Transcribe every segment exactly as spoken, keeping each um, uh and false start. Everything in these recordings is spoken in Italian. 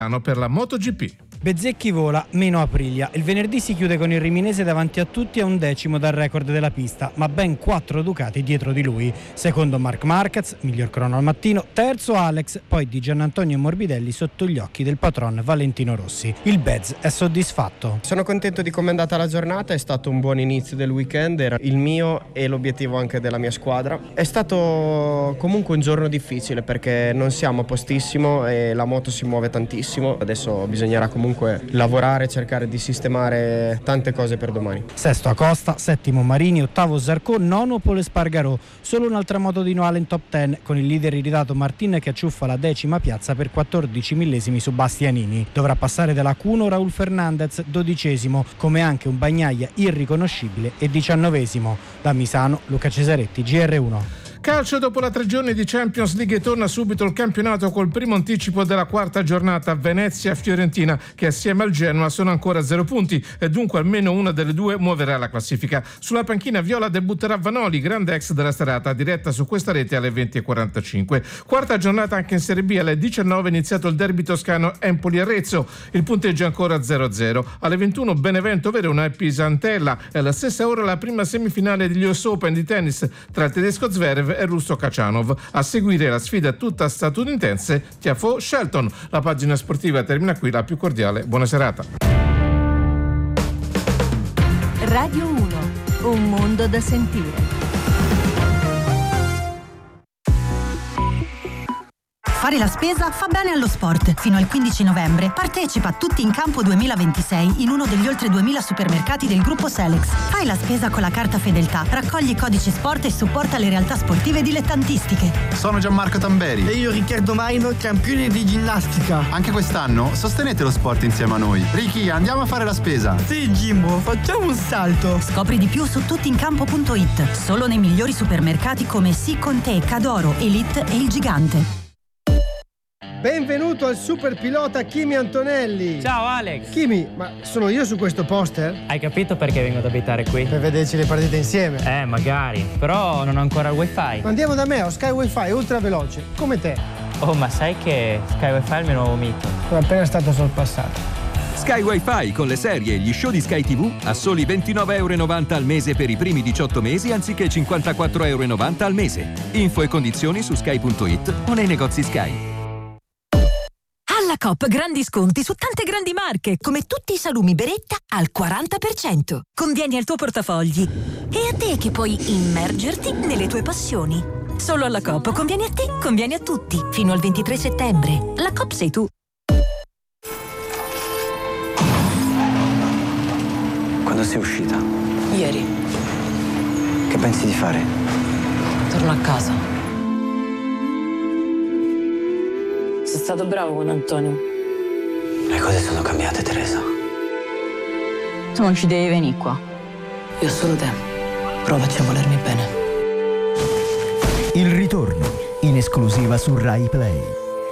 per la MotoGP. Bezzecchi vola, meno Aprilia. Il venerdì si chiude con il riminese davanti a tutti a un decimo dal record della pista, ma ben quattro Ducati dietro di lui. Secondo Marc Marquez, miglior crono al mattino, terzo Alex, poi di Giannantonio Morbidelli sotto gli occhi del patron Valentino Rossi. Il Bez è soddisfatto. Sono contento di come è andata la giornata, è stato un buon inizio del weekend, era il mio e l'obiettivo anche della mia squadra. È stato comunque un giorno difficile perché non siamo a postissimo e la moto si muove tantissimo, adesso bisognerà comunque lavorare, cercare di sistemare tante cose per domani. Sesto Acosta, settimo Marini, ottavo Zarco, nono Pol Espargarò. Solo un'altra moto di Noale in top dieci con il leader irritato Martin che acciuffa la decima piazza per quattordici millesimi su Bastianini. Dovrà passare dalla Q uno Raul Fernandez, dodicesimo, come anche un Bagnaia irriconoscibile e diciannovesimo. Da Misano, Luca Cesaretti, G R uno. Calcio, dopo la tre giorni di Champions League torna subito il campionato col primo anticipo della quarta giornata. Venezia-Fiorentina che assieme al Genoa sono ancora a zero punti e dunque almeno una delle due muoverà la classifica. Sulla panchina viola debutterà Vanoli, grande ex della serata, diretta su questa rete alle venti e quarantacinque. Quarta giornata anche in Serie B, alle diciannove è iniziato il derby toscano Empoli-Arezzo, il punteggio è ancora zero a zero. Alle ventuno Benevento-Verona e Pisantella, e alla stessa ora la prima semifinale degli U S Open di tennis tra il tedesco Zverev e russo Khachanov. A seguire la sfida tutta statunitense Tiafoe Shelton. La pagina sportiva termina qui, la più cordiale buona serata. Radio uno, un mondo da sentire. Fare la spesa fa bene allo sport. Fino al quindici novembre partecipa a Tutti in Campo duemilaventisei in uno degli oltre duemila supermercati del gruppo Selex. Fai la spesa con la carta Fedeltà, raccogli codice sport e supporta le realtà sportive dilettantistiche. Sono Gianmarco Tamberi. E io Riccardo Maino, campione di ginnastica. Anche quest'anno sostenete lo sport insieme a noi. Ricky, andiamo a fare la spesa. Sì, Jimbo, facciamo un salto. Scopri di più su tuttincampo punto it. Solo nei migliori supermercati come Sì con te, Cadoro, Elite e Il Gigante. Benvenuto al super pilota Kimi Antonelli. Ciao Alex. Kimi, ma sono io su questo poster? Hai capito perché vengo ad abitare qui? Per vederci le partite insieme. Eh, magari. Però non ho ancora il wifi. Ma andiamo da me, ho Sky Wi-Fi ultra veloce, come te. Oh, ma sai che Sky Wi-Fi è il mio nuovo mito? Sono appena stato sorpassato. Sky Wi-Fi con le serie e gli show di Sky tivù a soli ventinove e novanta euro al mese per i primi diciotto mesi anziché cinquantaquattro e novanta euro al mese. Info e condizioni su sky punto it o nei negozi Sky. Alla Coop grandi sconti su tante grandi marche, come tutti i salumi Beretta al quaranta per cento. Convieni al tuo portafogli. E a te che puoi immergerti nelle tue passioni. Solo alla Coop convieni a te, convieni a tutti. Fino al ventitré settembre. La Coop sei tu. Quando sei uscita? Ieri. Che pensi di fare? Torno a casa. Sei stato bravo con Antonio. Le cose sono cambiate, Teresa. Tu non ci devi venire qua. Io ho solo te. Provaci a volermi bene. Il ritorno, in esclusiva su Rai Play.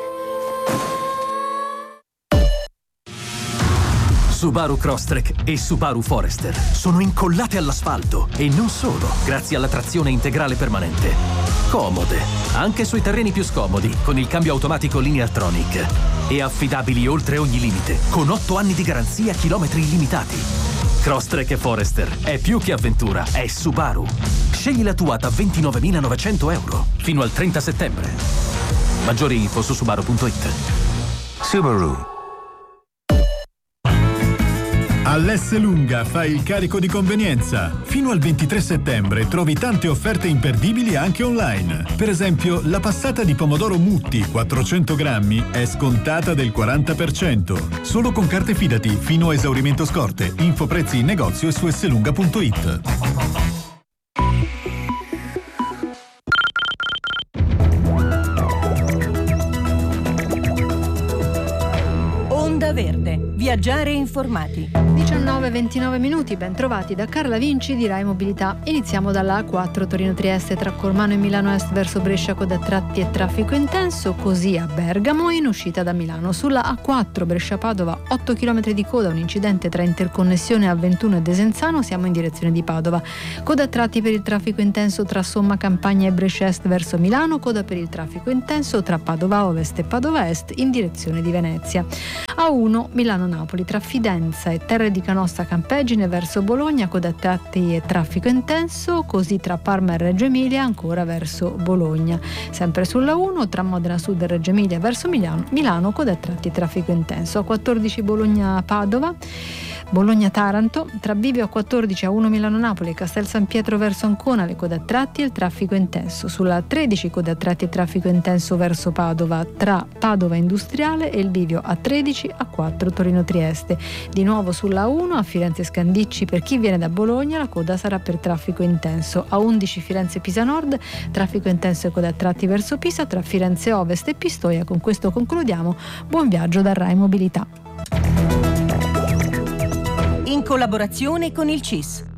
Subaru Crosstrek e Subaru Forester sono incollate all'asfalto e non solo, grazie alla trazione integrale permanente. Comode, anche sui terreni più scomodi, con il cambio automatico Lineartronic. E affidabili oltre ogni limite, con otto anni di garanzia, chilometri illimitati. Crosstrek e Forester è più che avventura, è Subaru. Scegli la tua da ventinovemilanovecento euro fino al trenta settembre. Maggiori info su subaru punto it. Subaru. All'S Lunga fai il carico di convenienza. Fino al ventitré settembre trovi tante offerte imperdibili anche online. Per esempio, la passata di pomodoro Mutti quattrocento grammi è scontata del quaranta per cento. Solo con carte Fidati fino a esaurimento scorte. Info prezzi in negozio e su slunga punto it. Onda Verde. Viaggiare informati. diciannove e ventinove minuti, ben trovati da Carla Vinci di Rai Mobilità. Iniziamo dalla A quattro Torino-Trieste tra Cormano e Milano Est verso Brescia, coda a tratti e traffico intenso, così a Bergamo in uscita da Milano. Sulla A quattro Brescia-Padova otto chilometri di coda, un incidente tra interconnessione A ventuno e Desenzano, siamo in direzione di Padova. Coda a tratti per il traffico intenso tra Somma Campagna e Brescia Est verso Milano, coda per il traffico intenso tra Padova Ovest e Padova Est in direzione di Venezia. A uno Milano-Napoli tra Fidenza e Terre di Canossa Campeggine verso Bologna, coda a tratti e traffico intenso, così tra Parma e Reggio Emilia ancora verso Bologna. Sempre sulla uno tra Modena Sud e Reggio Emilia verso Milano, Milano coda a tratti e traffico intenso. A quattordici Bologna-Padova, Bologna-Taranto, tra Bivio a quattordici, A uno Milano-Napoli e Castel San Pietro verso Ancona, le code a tratti e il traffico intenso. Sulla tredici code a tratti e traffico intenso verso Padova, tra Padova Industriale e il Bivio a tredici, A quattro Torino-Trieste. Di nuovo sulla A uno a Firenze Scandicci, per chi viene da Bologna la coda sarà per traffico intenso. A undici Firenze-Pisa Nord, traffico intenso e code a tratti verso Pisa, tra Firenze Ovest e Pistoia. Con questo concludiamo. Buon viaggio da Rai Mobilità. In collaborazione con il C I S.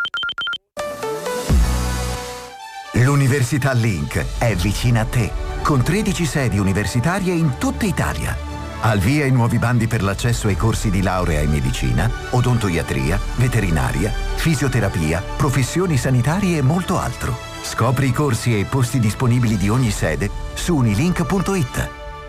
L'Università Link è vicina a te, con tredici sedi universitarie in tutta Italia. Al via i nuovi bandi per l'accesso ai corsi di laurea in medicina, odontoiatria, veterinaria, fisioterapia, professioni sanitarie e molto altro. Scopri i corsi e i posti disponibili di ogni sede su unilink punto it.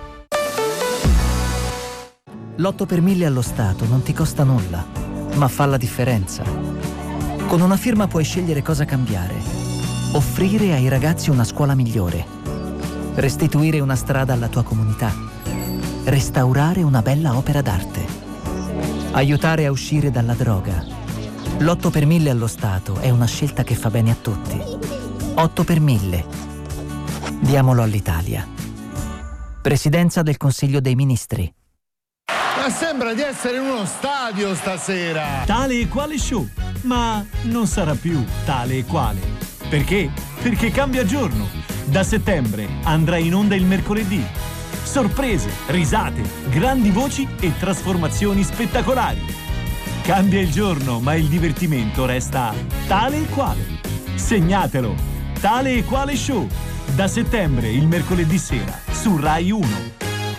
L'otto per mille allo Stato non ti costa nulla, ma fa la differenza. Con una firma puoi scegliere cosa cambiare, offrire ai ragazzi una scuola migliore, restituire una strada alla tua comunità, restaurare una bella opera d'arte, aiutare a uscire dalla droga. L'otto per mille allo Stato è una scelta che fa bene a tutti. otto per mille. Diamolo all'Italia. Presidenza del Consiglio dei Ministri. Ma sembra di essere in uno stadio stasera. Tale e quale show, ma non sarà più tale e quale. Perché? Perché cambia giorno. Da settembre andrà in onda il mercoledì. Sorprese, risate, grandi voci e trasformazioni spettacolari. Cambia il giorno, ma il divertimento resta tale e quale. Segnatelo. Tale e quale show. Da settembre il mercoledì sera su Rai uno.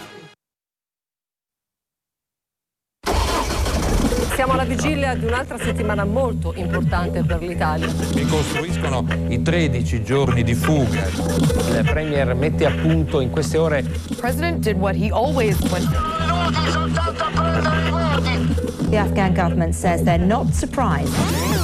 Siamo alla vigilia di un'altra settimana molto importante per l'Italia. Ricostruiscono i tredici giorni di fuga. Il Premier mette a punto in queste ore. The President did what he always went. The Afghan government says they're not surprised.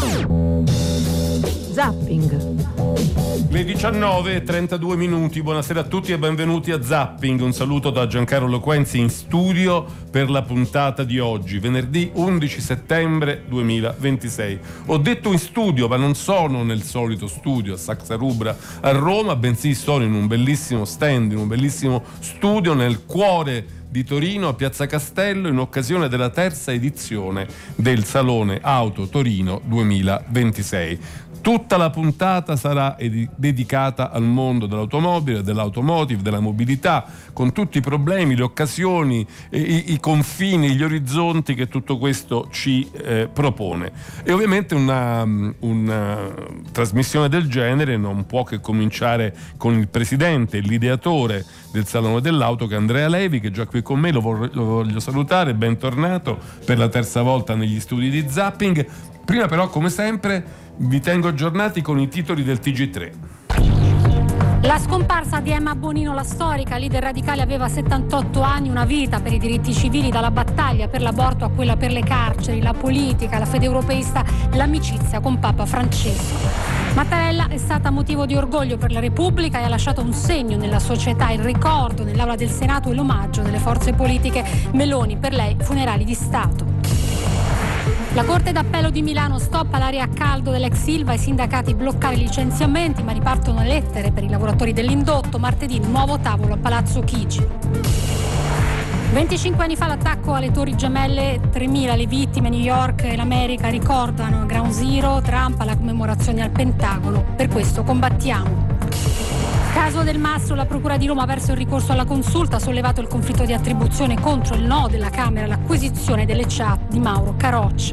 Zapping. Le diciannove e trentadue minuti, buonasera a tutti e benvenuti a Zapping. Un saluto da Giancarlo Quenzi in studio per la puntata di oggi, venerdì undici settembre duemilaventisei. Ho detto in studio, ma non sono nel solito studio a Saxa Rubra a Roma, bensì sono in un bellissimo stand, in un bellissimo studio nel cuore di Torino, a Piazza Castello, in occasione della terza edizione del Salone Auto Torino duemilaventisei. Tutta la puntata sarà ed- dedicata al mondo dell'automobile, dell'automotive, della mobilità, con tutti i problemi, le occasioni, e i-, i confini, gli orizzonti che tutto questo ci eh, propone. E ovviamente una, una trasmissione del genere non può che cominciare con il presidente, l'ideatore del Salone dell'Auto, che è Andrea Levi, che è già qui con me, lo, vor- lo voglio salutare, bentornato per la terza volta negli studi di Zapping. Prima però, come sempre, vi tengo aggiornati con i titoli del T G tre. La scomparsa di Emma Bonino, la storica leader radicale, aveva settantotto anni, una vita per i diritti civili, dalla battaglia per l'aborto a quella per le carceri, la politica, la fede europeista, l'amicizia con Papa Francesco. Mattarella è stata motivo di orgoglio per la Repubblica e ha lasciato un segno nella società, il ricordo nell'Aula del Senato e l'omaggio delle forze politiche. Meloni, per lei funerali di Stato. La Corte d'Appello di Milano stoppa l'area a caldo dell'ex Ilva, i sindacati bloccare i licenziamenti, ma ripartono lettere per i lavoratori dell'indotto. Martedì nuovo tavolo a Palazzo Chigi. venticinque anni fa l'attacco alle Torri Gemelle, tremila le vittime, New York e l'America ricordano Ground Zero, Trump alla commemorazione al Pentagono, per questo combattiamo. Caso Del Mastro, la Procura di Roma ha perso il ricorso alla consulta, ha sollevato il conflitto di attribuzione contro il no della Camera all'acquisizione delle chat di Mauro Caroccia.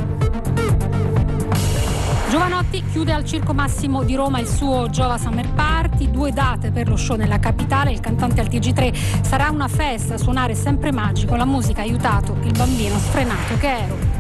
Giovanotti chiude al Circo Massimo di Roma il suo Giova Summer Party, due date per lo show nella capitale. Il cantante al T G tre sarà una festa, suonare sempre magico, la musica ha aiutato il bambino sfrenato che ero.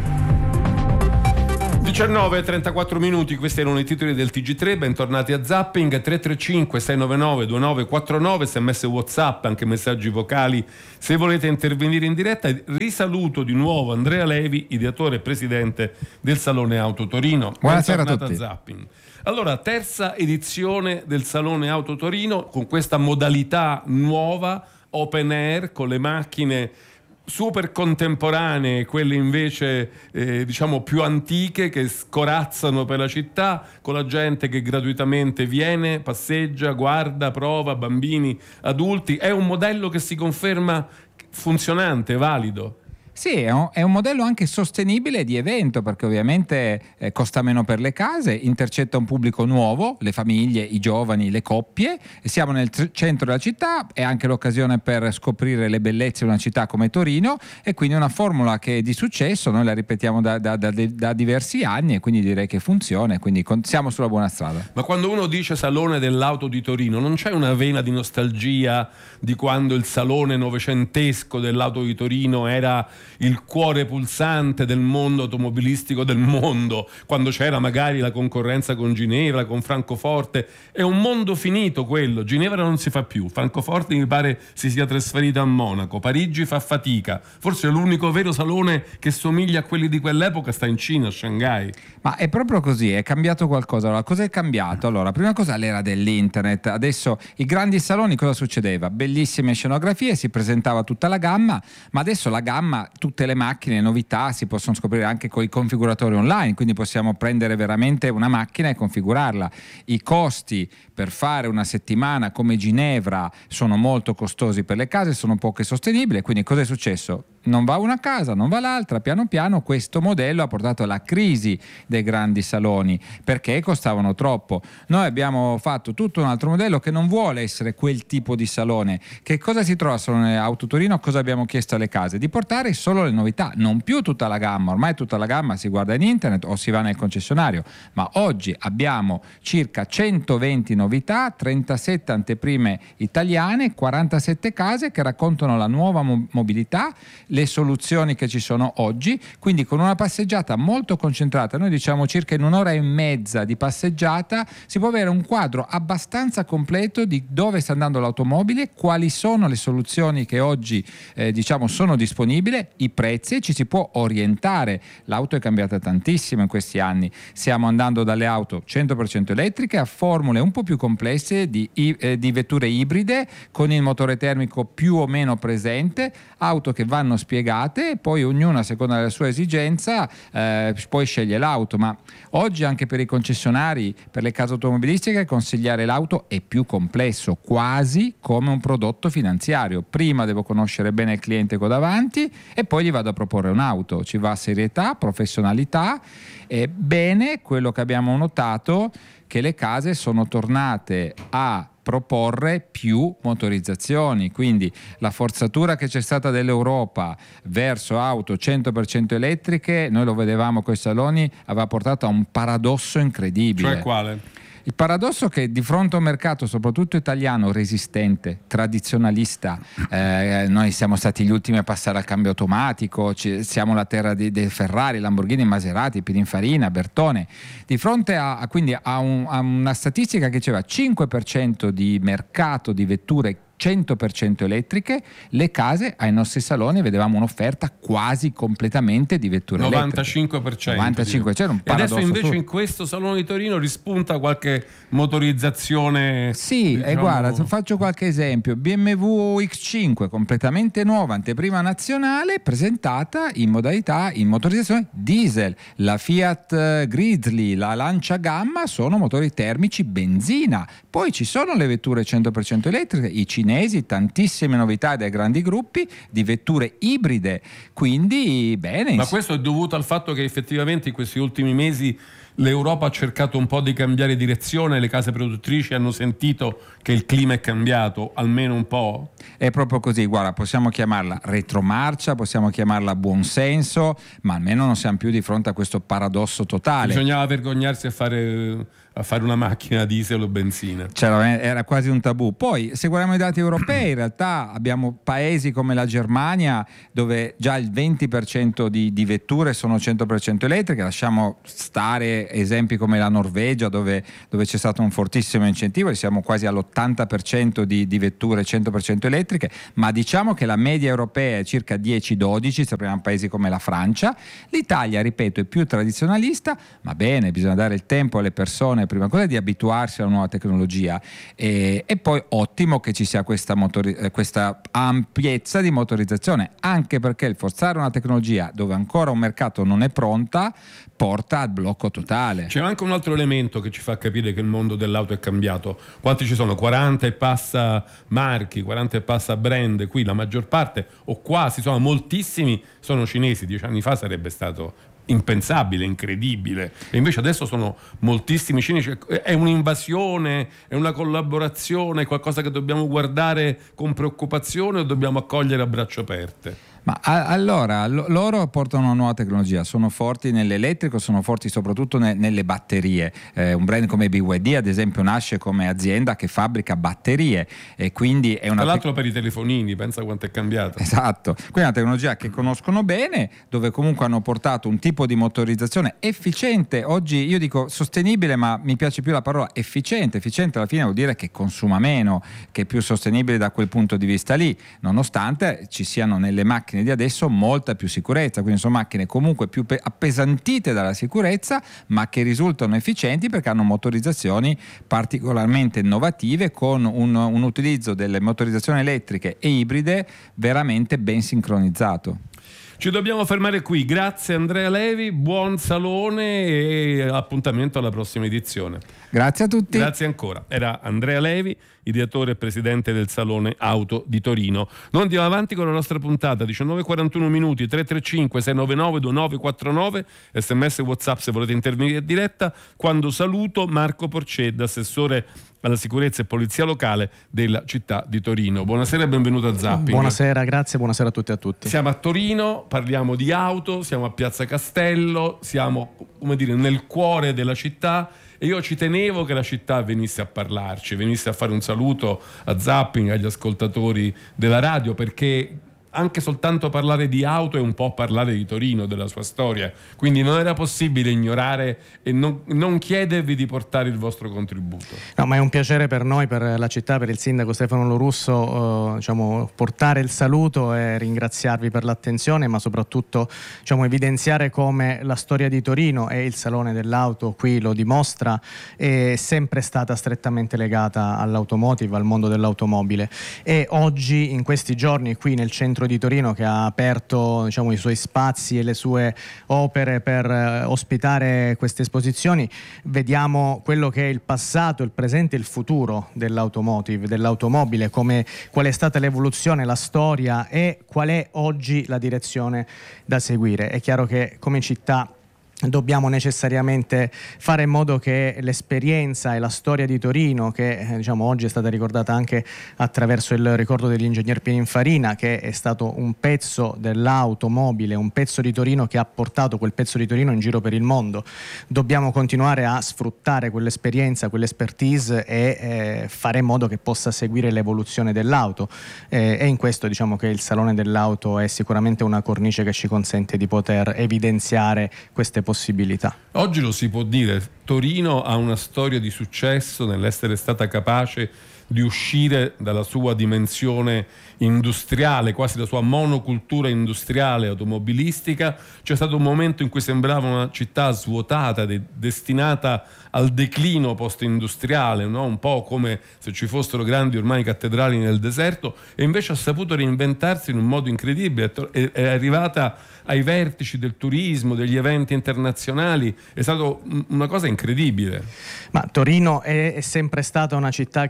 diciannove e trentaquattro minuti, questi erano i titoli del T G tre, bentornati a Zapping. Tre tre cinque sei nove nove due nove quattro nove, sms WhatsApp, anche messaggi vocali se volete intervenire in diretta. Risaluto di nuovo Andrea Levi, ideatore e presidente del Salone Auto Torino. Buonasera a tutti. Zapping. Allora, terza edizione del Salone Auto Torino con questa modalità nuova, open air, con le macchine super contemporanee, quelle invece eh, diciamo più antiche che scorazzano per la città, con la gente che gratuitamente viene, passeggia, guarda, prova, bambini, adulti. È un modello che si conferma funzionante, valido. Sì, è un, è un modello anche sostenibile di evento, perché ovviamente eh, costa meno per le case, intercetta un pubblico nuovo, le famiglie, i giovani, le coppie. Siamo nel tr- centro della città, è anche l'occasione per scoprire le bellezze di una città come Torino, e quindi una formula che è di successo, noi la ripetiamo da, da, da, da diversi anni, e quindi direi che funziona, e quindi con, siamo sulla buona strada. Ma quando uno dice Salone dell'Auto di Torino, non c'è una vena di nostalgia di quando il salone novecentesco dell'Auto di Torino era il cuore pulsante del mondo automobilistico del mondo, quando c'era magari la concorrenza con Ginevra, con Francoforte? È un mondo finito quello. Ginevra non si fa più, Francoforte mi pare si sia trasferita a Monaco, Parigi fa fatica, forse l'unico vero salone che somiglia a quelli di quell'epoca sta in Cina, a Shanghai. Ma è proprio così, è cambiato qualcosa. Allora, cosa è cambiato? Allora, prima cosa l'era dell'internet. Adesso i grandi saloni, cosa succedeva? Bellissime scenografie, si presentava tutta la gamma, ma adesso la gamma, tutte le macchine, le novità si possono scoprire anche con i configuratori online, quindi possiamo prendere veramente una macchina e configurarla. I costi per fare una settimana come Ginevra sono molto costosi per le case, sono poco sostenibili, quindi cosa è successo? Non va una casa, non va l'altra, piano piano questo modello ha portato alla crisi dei grandi saloni, perché costavano troppo. Noi abbiamo fatto tutto un altro modello che non vuole essere quel tipo di salone. Che cosa si trova al Salone Auto Torino? Cosa abbiamo chiesto alle case? Di portare solo le novità, non più tutta la gamma. Ormai tutta la gamma si guarda in internet o si va nel concessionario, ma oggi abbiamo circa centoventi novità, trentasette anteprime italiane, quarantasette case che raccontano la nuova mo- mobilità, le soluzioni che ci sono oggi, quindi con una passeggiata molto concentrata. Noi diciamo circa in un'ora e mezza di passeggiata si può avere un quadro abbastanza completo di dove sta andando l'automobile, quali sono le soluzioni che oggi eh, diciamo sono disponibili, i prezzi, ci si può orientare. L'auto è cambiata tantissimo in questi anni, stiamo andando dalle auto cento per cento elettriche a formule un po' più complesse di, eh, di vetture ibride con il motore termico più o meno presente, auto che vanno spiegate e poi ognuno a seconda della sua esigenza eh, poi sceglie l'auto. Ma oggi anche per i concessionari, per le case automobilistiche, consigliare l'auto è più complesso, quasi come un prodotto finanziario. Prima devo conoscere bene il cliente che ho davanti e poi gli vado a proporre un'auto. Ci va serietà, professionalità. E bene, quello che abbiamo notato che le case sono tornate a proporre più motorizzazioni, quindi la forzatura che c'è stata dell'Europa verso auto cento per cento elettriche, noi lo vedevamo con i saloni, aveva portato a un paradosso incredibile. Cioè quale? Il paradosso è che di fronte a un mercato soprattutto italiano resistente, tradizionalista, eh, noi siamo stati gli ultimi a passare al cambio automatico, ci, siamo la terra dei de Ferrari, Lamborghini, Maserati, Pininfarina, Bertone, di fronte a, a, quindi a, un, a una statistica che diceva cinque per cento di mercato di vetture cento per cento elettriche, le case ai nostri saloni vedevamo un'offerta quasi completamente di vetture novantacinque per cento, novantacinque per cento, c'era un paradosso. E adesso invece su. in questo salone di Torino rispunta qualche motorizzazione. Sì, diciamo... e guarda, faccio qualche esempio. B M W X cinque completamente nuova, anteprima nazionale, presentata in modalità in motorizzazione diesel. La Fiat Grizzly, la Lancia Gamma sono motori termici benzina. Poi ci sono le vetture cento per cento elettriche, i cinesi, tantissime novità dai grandi gruppi di vetture ibride, quindi bene. Ma questo è dovuto al fatto che effettivamente in questi ultimi mesi l'Europa ha cercato un po' di cambiare direzione, le case produttrici hanno sentito che il clima è cambiato, almeno un po'? È proprio così, guarda, possiamo chiamarla retromarcia, possiamo chiamarla buonsenso, ma almeno non siamo più di fronte a questo paradosso totale. Bisognava vergognarsi a fare, a fare una macchina diesel o benzina. Cioè, era quasi un tabù. Poi, se guardiamo i dati europei, in realtà abbiamo paesi come la Germania, dove già il venti per cento di, di vetture sono cento per cento elettriche. Lasciamo stare esempi come la Norvegia, dove, dove c'è stato un fortissimo incentivo e siamo quasi all'ottanta per cento di, di vetture cento per cento elettriche, ma diciamo che la media europea è circa dieci dodici, se prendiamo paesi come la Francia. L'Italia, ripeto, è più tradizionalista, ma bene, bisogna dare il tempo alle persone prima cosa di abituarsi alla nuova tecnologia, e, e poi ottimo che ci sia questa, motori, questa ampiezza di motorizzazione, anche perché il forzare una tecnologia dove ancora un mercato non è pronta porta al blocco totale. C'è anche un altro elemento che ci fa capire che il mondo dell'auto è cambiato. Quanti ci sono? quaranta e passa marchi, quaranta e passa brand. Qui la maggior parte, o quasi, sono moltissimi, sono cinesi. Dieci anni fa sarebbe stato impensabile, incredibile, e invece adesso sono moltissimi cinesi. È un'invasione, è una collaborazione, è qualcosa che dobbiamo guardare con preoccupazione o dobbiamo accogliere a braccia aperte? Ma a, allora lo, loro portano una nuova tecnologia, sono forti nell'elettrico, sono forti soprattutto ne, nelle batterie. Eh, un brand come B Y D ad esempio nasce come azienda che fabbrica batterie, e quindi è una tra l'altro te- per i telefonini, pensa quanto è cambiato. Esatto, quindi è una tecnologia che conoscono bene, dove comunque hanno portato un tipo di motorizzazione efficiente. Oggi io dico sostenibile, ma mi piace più la parola efficiente. Efficiente alla fine vuol dire che consuma meno, che è più sostenibile da quel punto di vista lì, nonostante ci siano nelle macchine di adesso molta più sicurezza, quindi sono macchine comunque più pe- appesantite dalla sicurezza, ma che risultano efficienti perché hanno motorizzazioni particolarmente innovative, con un, un utilizzo delle motorizzazioni elettriche e ibride veramente ben sincronizzato. Ci dobbiamo fermare qui, grazie Andrea Levi, buon salone e appuntamento alla prossima edizione. Grazie a tutti. Grazie ancora. Era Andrea Levi, ideatore e presidente del Salone Auto di Torino. Noi andiamo avanti con la nostra puntata, diciannove e quarantuno minuti, tre tre cinque sei nove nove due nove quattro nove, sms e WhatsApp se volete intervenire in diretta, quando saluto Marco Porcedda, assessore alla sicurezza e polizia locale della città di Torino. Buonasera e benvenuto a Zapping. Buonasera, grazie, buonasera a tutti e a tutti. Siamo a Torino, parliamo di auto, siamo a Piazza Castello, siamo, come dire, nel cuore della città, e io ci tenevo che la città venisse a parlarci, venisse a fare un saluto a Zapping, agli ascoltatori della radio, perché anche soltanto parlare di auto è un po' parlare di Torino, della sua storia, quindi non era possibile ignorare e non, non chiedervi di portare il vostro contributo. No, ma è un piacere per noi, per la città, per il sindaco Stefano Lorusso, eh, diciamo, portare il saluto e ringraziarvi per l'attenzione, ma soprattutto, diciamo, evidenziare come la storia di Torino, e il Salone dell'Auto qui lo dimostra, è sempre stata strettamente legata all'automotive, al mondo dell'automobile, e oggi, in questi giorni, qui nel centro di Torino, che ha aperto, diciamo, i suoi spazi e le sue opere per eh, ospitare queste esposizioni, vediamo quello che è il passato, il presente e il futuro dell'automotive, dell'automobile, come, qual è stata l'evoluzione, la storia e qual è oggi la direzione da seguire. È chiaro che come città dobbiamo necessariamente fare in modo che l'esperienza e la storia di Torino, che eh, diciamo oggi è stata ricordata anche attraverso il ricordo dell'ingegner Pininfarina, che è stato un pezzo dell'automobile, un pezzo di Torino che ha portato quel pezzo di Torino in giro per il mondo, dobbiamo continuare a sfruttare quell'esperienza, quell'expertise e eh, fare in modo che possa seguire l'evoluzione dell'auto, eh, e in questo diciamo che il Salone dell'Auto è sicuramente una cornice che ci consente di poter evidenziare queste possibilità. possibilità. Oggi lo si può dire, Torino ha una storia di successo nell'essere stata capace di uscire dalla sua dimensione industriale, quasi la sua monocultura industriale automobilistica. C'è stato un momento in cui sembrava una città svuotata, de- destinata al declino post-industriale, no? Un po' come se ci fossero grandi ormai cattedrali nel deserto, e invece ha saputo reinventarsi in un modo incredibile, è, è arrivata ai vertici del turismo, degli eventi internazionali, è stata una cosa incredibile. Ma Torino è, è sempre stata una città che, che ha resistito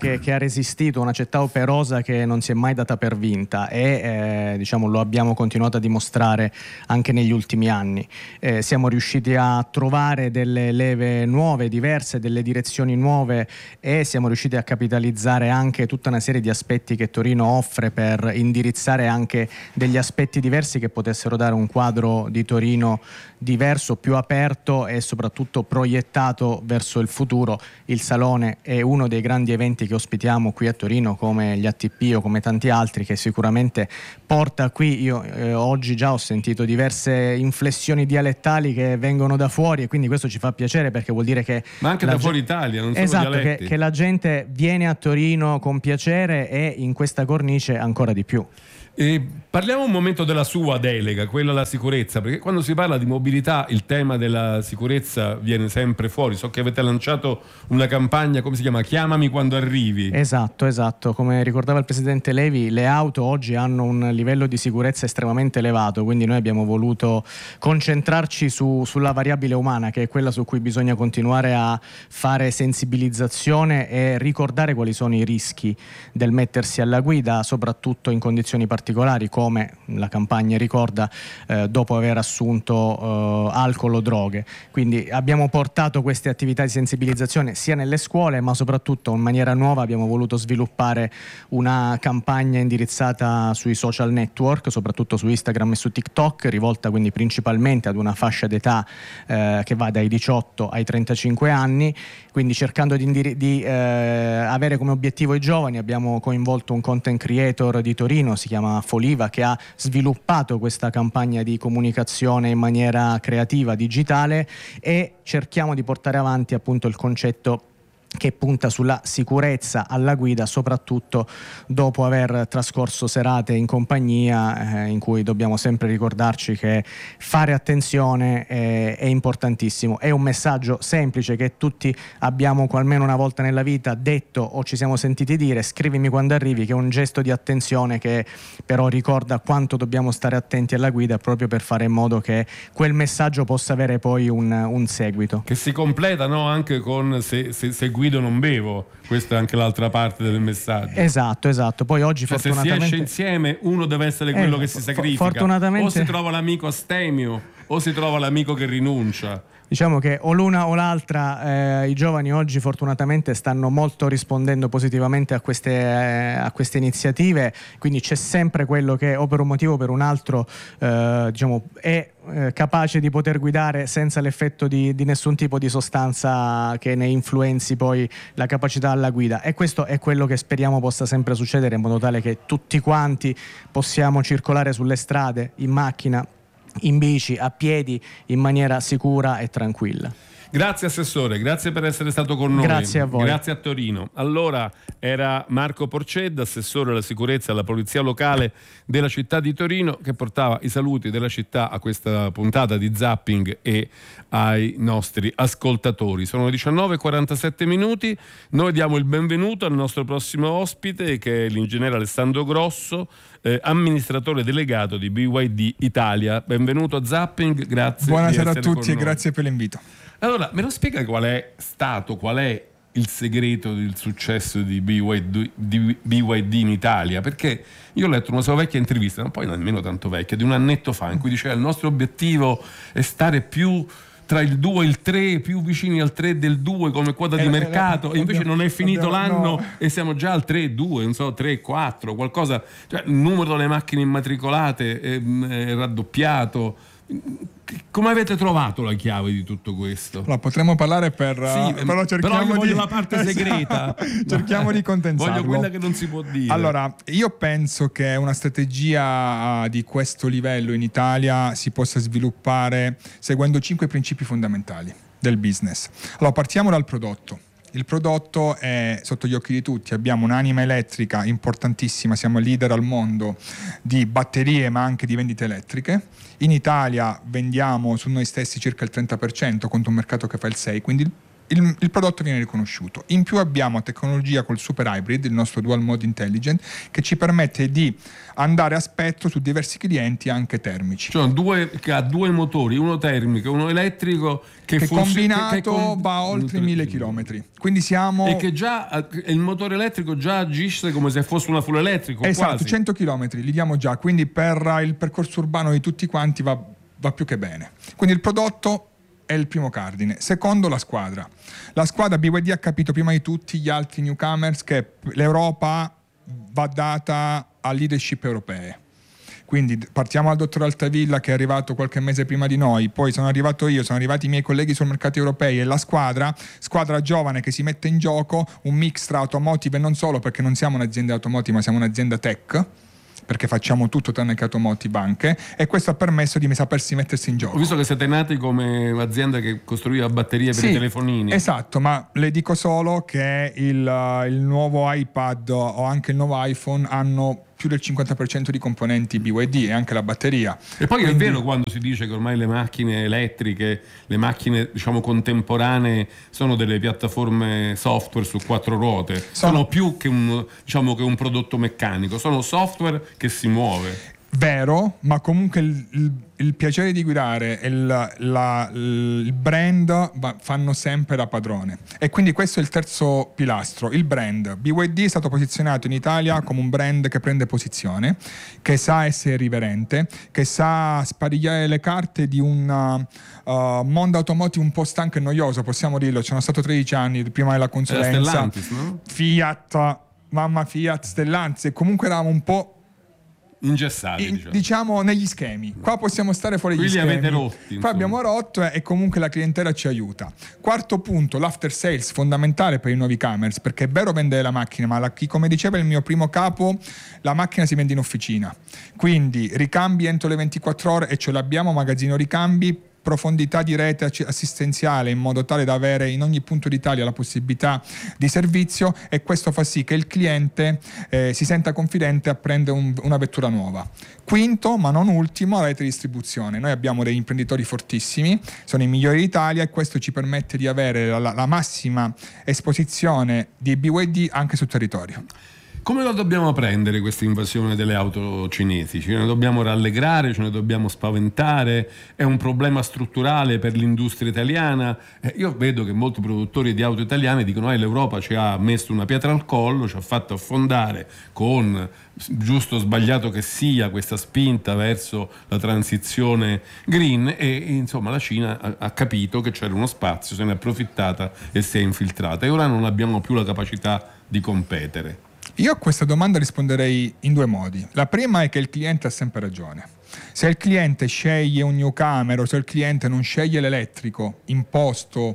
resistito, una città operosa che non si è mai data per vinta e eh, diciamo lo abbiamo continuato a dimostrare anche negli ultimi anni. Eh, siamo riusciti a trovare delle leve nuove, diverse, delle direzioni nuove e siamo riusciti a capitalizzare anche tutta una serie di aspetti che Torino offre per indirizzare anche degli aspetti diversi che potessero dare un quadro di Torino diverso, più aperto e soprattutto proiettato verso il futuro. Il Salone è uno dei grandi eventi che ospitiamo qui a Torino, come gli A T P o come tanti altri, che sicuramente porta qui, io eh, oggi già ho sentito diverse inflessioni dialettali che vengono da fuori e quindi questo ci fa piacere perché vuol dire che ma anche da fuori Italia, non solo esatto, dialetti. Che, che la gente viene a Torino con piacere e in questa cornice ancora di più. E parliamo un momento della sua delega, quella alla sicurezza, perché quando si parla di mobilità il tema della sicurezza viene sempre fuori. So che avete lanciato una campagna, come si chiama? Chiamami quando arrivi. Esatto, esatto. Come ricordava il presidente Levi, le auto oggi hanno un livello di sicurezza estremamente elevato, quindi noi abbiamo voluto concentrarci su, sulla variabile umana, che è quella su cui bisogna continuare a fare sensibilizzazione e ricordare quali sono i rischi del mettersi alla guida, soprattutto in condizioni particolari particolari come la campagna ricorda eh, dopo aver assunto eh, alcol o droghe. Quindi abbiamo portato queste attività di sensibilizzazione sia nelle scuole ma soprattutto in maniera nuova abbiamo voluto sviluppare una campagna indirizzata sui social network, soprattutto su Instagram e su TikTok, rivolta quindi principalmente ad una fascia d'età eh, che va dai diciotto ai trentacinque anni, quindi cercando di, indiri- di eh, avere come obiettivo i giovani. Abbiamo coinvolto un content creator di Torino, si chiama Foliva, che ha sviluppato questa campagna di comunicazione in maniera creativa, digitale, e cerchiamo di portare avanti appunto il concetto che punta sulla sicurezza alla guida, soprattutto dopo aver trascorso serate in compagnia eh, in cui dobbiamo sempre ricordarci che fare attenzione è, è importantissimo. È un messaggio semplice che tutti abbiamo almeno una volta nella vita detto o ci siamo sentiti dire: scrivimi quando arrivi, che è un gesto di attenzione che però ricorda quanto dobbiamo stare attenti alla guida proprio per fare in modo che quel messaggio possa avere poi un, un seguito. Che si completa, no? Anche con se, se, se guido non bevo, questa è anche l'altra parte del messaggio. Esatto, esatto. Poi oggi cioè, fortunatamente se si esce insieme uno deve essere quello eh, che si sacrifica. Fortunatamente... o si trova l'amico astemio o si trova l'amico che rinuncia. Diciamo che o l'una o l'altra, eh, i giovani oggi fortunatamente stanno molto rispondendo positivamente a queste, eh, a queste iniziative, quindi c'è sempre quello che o per un motivo o per un altro eh, diciamo, è eh, capace di poter guidare senza l'effetto di, di nessun tipo di sostanza che ne influenzi poi la capacità alla guida, e questo è quello che speriamo possa sempre succedere, in modo tale che tutti quanti possiamo circolare sulle strade, in macchina, in bici, a piedi, in maniera sicura e tranquilla. Grazie Assessore, grazie per essere stato con noi. Grazie a voi. Grazie a Torino. Allora, era Marco Porcedda, Assessore alla sicurezza e alla Polizia Locale della città di Torino, che portava i saluti della città a questa puntata di Zapping e ai nostri ascoltatori. Sono le diciannove e quarantasette minuti, noi diamo il benvenuto al nostro prossimo ospite, che è l'ingegnere Alessandro Grosso, eh, amministratore delegato di B Y D Italia. Benvenuto a Zapping, grazie. Buonasera a tutti e grazie per l'invito. Allora, me lo spiega qual è stato, qual è il segreto del successo di B Y D, di B Y D in Italia? Perché io ho letto una sua vecchia intervista, non poi nemmeno tanto vecchia, di un annetto fa, in cui diceva: il nostro obiettivo è stare più tra il due e il tre, più vicini al tre del due come quota di eh, mercato, eh, e invece non è finito abbiamo, l'anno no. e siamo già al tre due, non so, tre quattro, qualcosa, cioè il numero delle macchine immatricolate è, è raddoppiato. Come avete trovato la chiave di tutto questo? Allora, potremmo parlare per sì, però cerchiamo però io voglio di la parte segreta. cerchiamo di condensarlo. Voglio quella che non si può dire. Allora, io penso che una strategia di questo livello in Italia si possa sviluppare seguendo cinque principi fondamentali del business. Allora, partiamo dal prodotto. Il prodotto è sotto gli occhi di tutti, abbiamo un'anima elettrica importantissima, siamo leader al mondo di batterie ma anche di vendite elettriche. In Italia vendiamo su noi stessi circa il trenta per cento contro un mercato che fa il sei per cento, quindi il, il prodotto viene riconosciuto. In più abbiamo tecnologia col Super Hybrid, il nostro Dual Mode Intelligent, che ci permette di andare a spettro su diversi clienti anche termici. Cioè due, che ha due motori, uno termico e uno elettrico, che, che funziona, combinato che con... va oltre mille chilometri. Quindi siamo... E che già il motore elettrico già agisce come se fosse una full elettrico. Esatto, quasi. cento chilometri li diamo già, quindi per il percorso urbano di tutti quanti va, va più che bene. Quindi il prodotto è il primo cardine. Secondo, la squadra. La squadra B Y D ha capito prima di tutti gli altri newcomers che l'Europa va data a leadership europee. Quindi partiamo dal dottor Altavilla, che è arrivato qualche mese prima di noi, poi sono arrivato io, sono arrivati i miei colleghi sul mercato europei e la squadra, squadra giovane che si mette in gioco, un mix tra automotive e non solo, perché non siamo un'azienda automotive ma siamo un'azienda tech, perché facciamo tutto tranne che automotive anche, e questo ha permesso di sapersi mettersi in gioco. Ho visto che siete nati come azienda che costruiva batterie per sì, i telefonini. Esatto, ma le dico solo che il, il nuovo iPad o anche il nuovo iPhone hanno più del cinquanta per cento di componenti B Y D e anche la batteria. E poi Quindi... è vero quando si dice che ormai le macchine elettriche, le macchine diciamo contemporanee sono delle piattaforme software su quattro ruote, sono, sono più che un, diciamo, che un prodotto meccanico, sono software che si muove. Vero, ma comunque il, il, il piacere di guidare e il, la, il brand va, fanno sempre da padrone, e quindi questo è il terzo pilastro, il brand. B Y D è stato posizionato in Italia come un brand che prende posizione, che sa essere riverente, che sa sparigliare le carte di un uh, mondo automotive un po' stanco e noioso, possiamo dirlo. Ci sono stato tredici anni prima della consulenza. Stellantis, no? Fiat, mamma Fiat, Stellantis, e comunque eravamo un po' ingessati, in, diciamo. diciamo negli schemi. Qua possiamo stare fuori Qui gli li schemi. avete rotti, Qua insomma. abbiamo rotto e, e comunque la clientela ci aiuta. Quarto punto, l'after sales, fondamentale per i nuovi commerce, perché è vero vendere la macchina, ma la, come diceva il mio primo capo, la macchina si vende in officina, quindi ricambi entro le ventiquattro ore, e ce l'abbiamo, magazzino ricambi, profondità di rete assistenziale, in modo tale da avere in ogni punto d'Italia la possibilità di servizio, e questo fa sì che il cliente eh, si senta confidente a prendere un, una vettura nuova. Quinto, ma non ultimo, la rete di distribuzione. Noi abbiamo degli imprenditori fortissimi, sono i migliori d'Italia, e questo ci permette di avere la, la massima esposizione di B Y D anche sul territorio. Come la dobbiamo prendere questa invasione delle auto cinesi? Ce ne dobbiamo rallegrare, ce ne dobbiamo spaventare? È un problema strutturale per l'industria italiana? Eh, io vedo che molti produttori di auto italiane dicono che eh, l'Europa ci ha messo una pietra al collo, ci ha fatto affondare con, giusto o sbagliato che sia, questa spinta verso la transizione green, e insomma la Cina ha, ha capito che c'era uno spazio, se ne è approfittata e si è infiltrata, e ora non abbiamo più la capacità di competere. Io a questa domanda risponderei in due modi. La prima è che il cliente ha sempre ragione. Se il cliente sceglie un newcomer, o se il cliente non sceglie l'elettrico imposto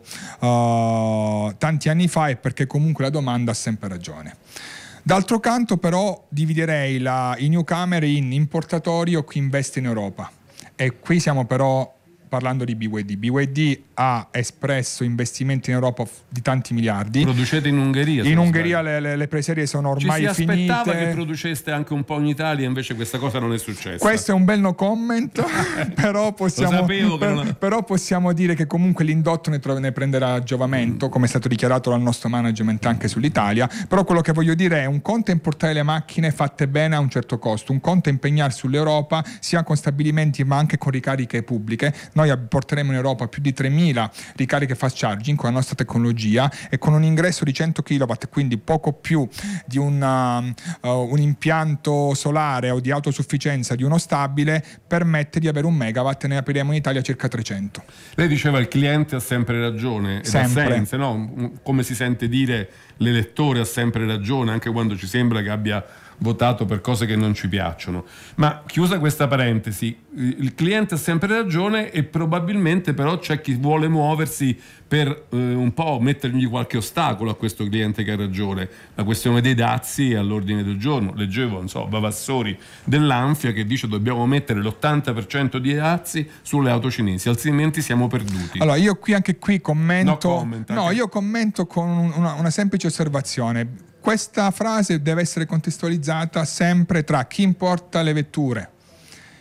uh, tanti anni fa, è perché comunque la domanda ha sempre ragione. D'altro canto però dividerei la, i newcomer in importatori o chi investe in Europa, e qui siamo però parlando di B Y D. B Y D ha espresso investimenti in Europa di tanti miliardi. Producete in Ungheria? In Ungheria le, le, le preserie sono ormai finite. Ci si aspettava finite. Che produceste anche un po' in Italia, invece questa cosa non è successa. Questo è un bel no comment, però, possiamo, per, non... però possiamo dire che comunque l'indotto ne, ne prenderà giovamento, mm. come è stato dichiarato dal nostro management anche sull'Italia. Però quello che voglio dire è: un conto è importare le macchine fatte bene a un certo costo, un conto è impegnarsi sull'Europa sia con stabilimenti ma anche con ricariche pubbliche. Noi porteremo in Europa più di tremila ricariche fast charging con la nostra tecnologia, e con un ingresso di cento chilowatt, quindi poco più di una, uh, un impianto solare o di autosufficienza di uno stabile, permette di avere un megawatt, e ne apriremo in Italia circa trecento. Lei diceva il cliente ha sempre ragione, ed sempre. ha senso, no? Come si sente dire, l'elettore ha sempre ragione, anche quando ci sembra che abbia votato per cose che non ci piacciono. Ma chiusa questa parentesi, il cliente ha sempre ragione, e probabilmente però c'è chi vuole muoversi per eh, un po' mettergli qualche ostacolo a questo cliente che ha ragione. La questione dei dazi è all'ordine del giorno. Leggevo, non so, Vavassori dell'Anfia che dice dobbiamo mettere l'ottanta per cento di dazi sulle auto cinesi, altrimenti siamo perduti. Allora io qui anche qui commento no, comment, no io commento con una, una semplice osservazione. Questa frase deve essere contestualizzata sempre tra chi importa le vetture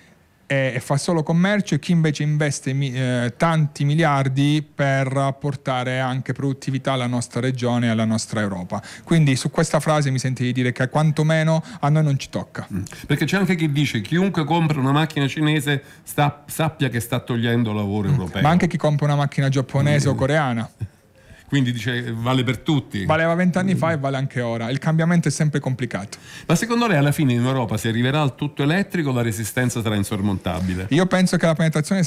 e, e fa solo commercio, e chi invece investe mi, eh, tanti miliardi per portare anche produttività alla nostra regione e alla nostra Europa. Quindi su questa frase mi senti di dire che quantomeno a noi non ci tocca. Mm. Perché c'è anche chi dice: chiunque compra una macchina cinese sta, sappia che sta togliendo lavoro europeo. Ma anche chi compra una macchina giapponese mm. o coreana. Quindi dice vale per tutti. Valeva vent'anni fa e vale anche ora. Il cambiamento è sempre complicato. Ma secondo lei alla fine in Europa si arriverà al tutto elettrico o la resistenza sarà insormontabile? Io penso che la penetrazione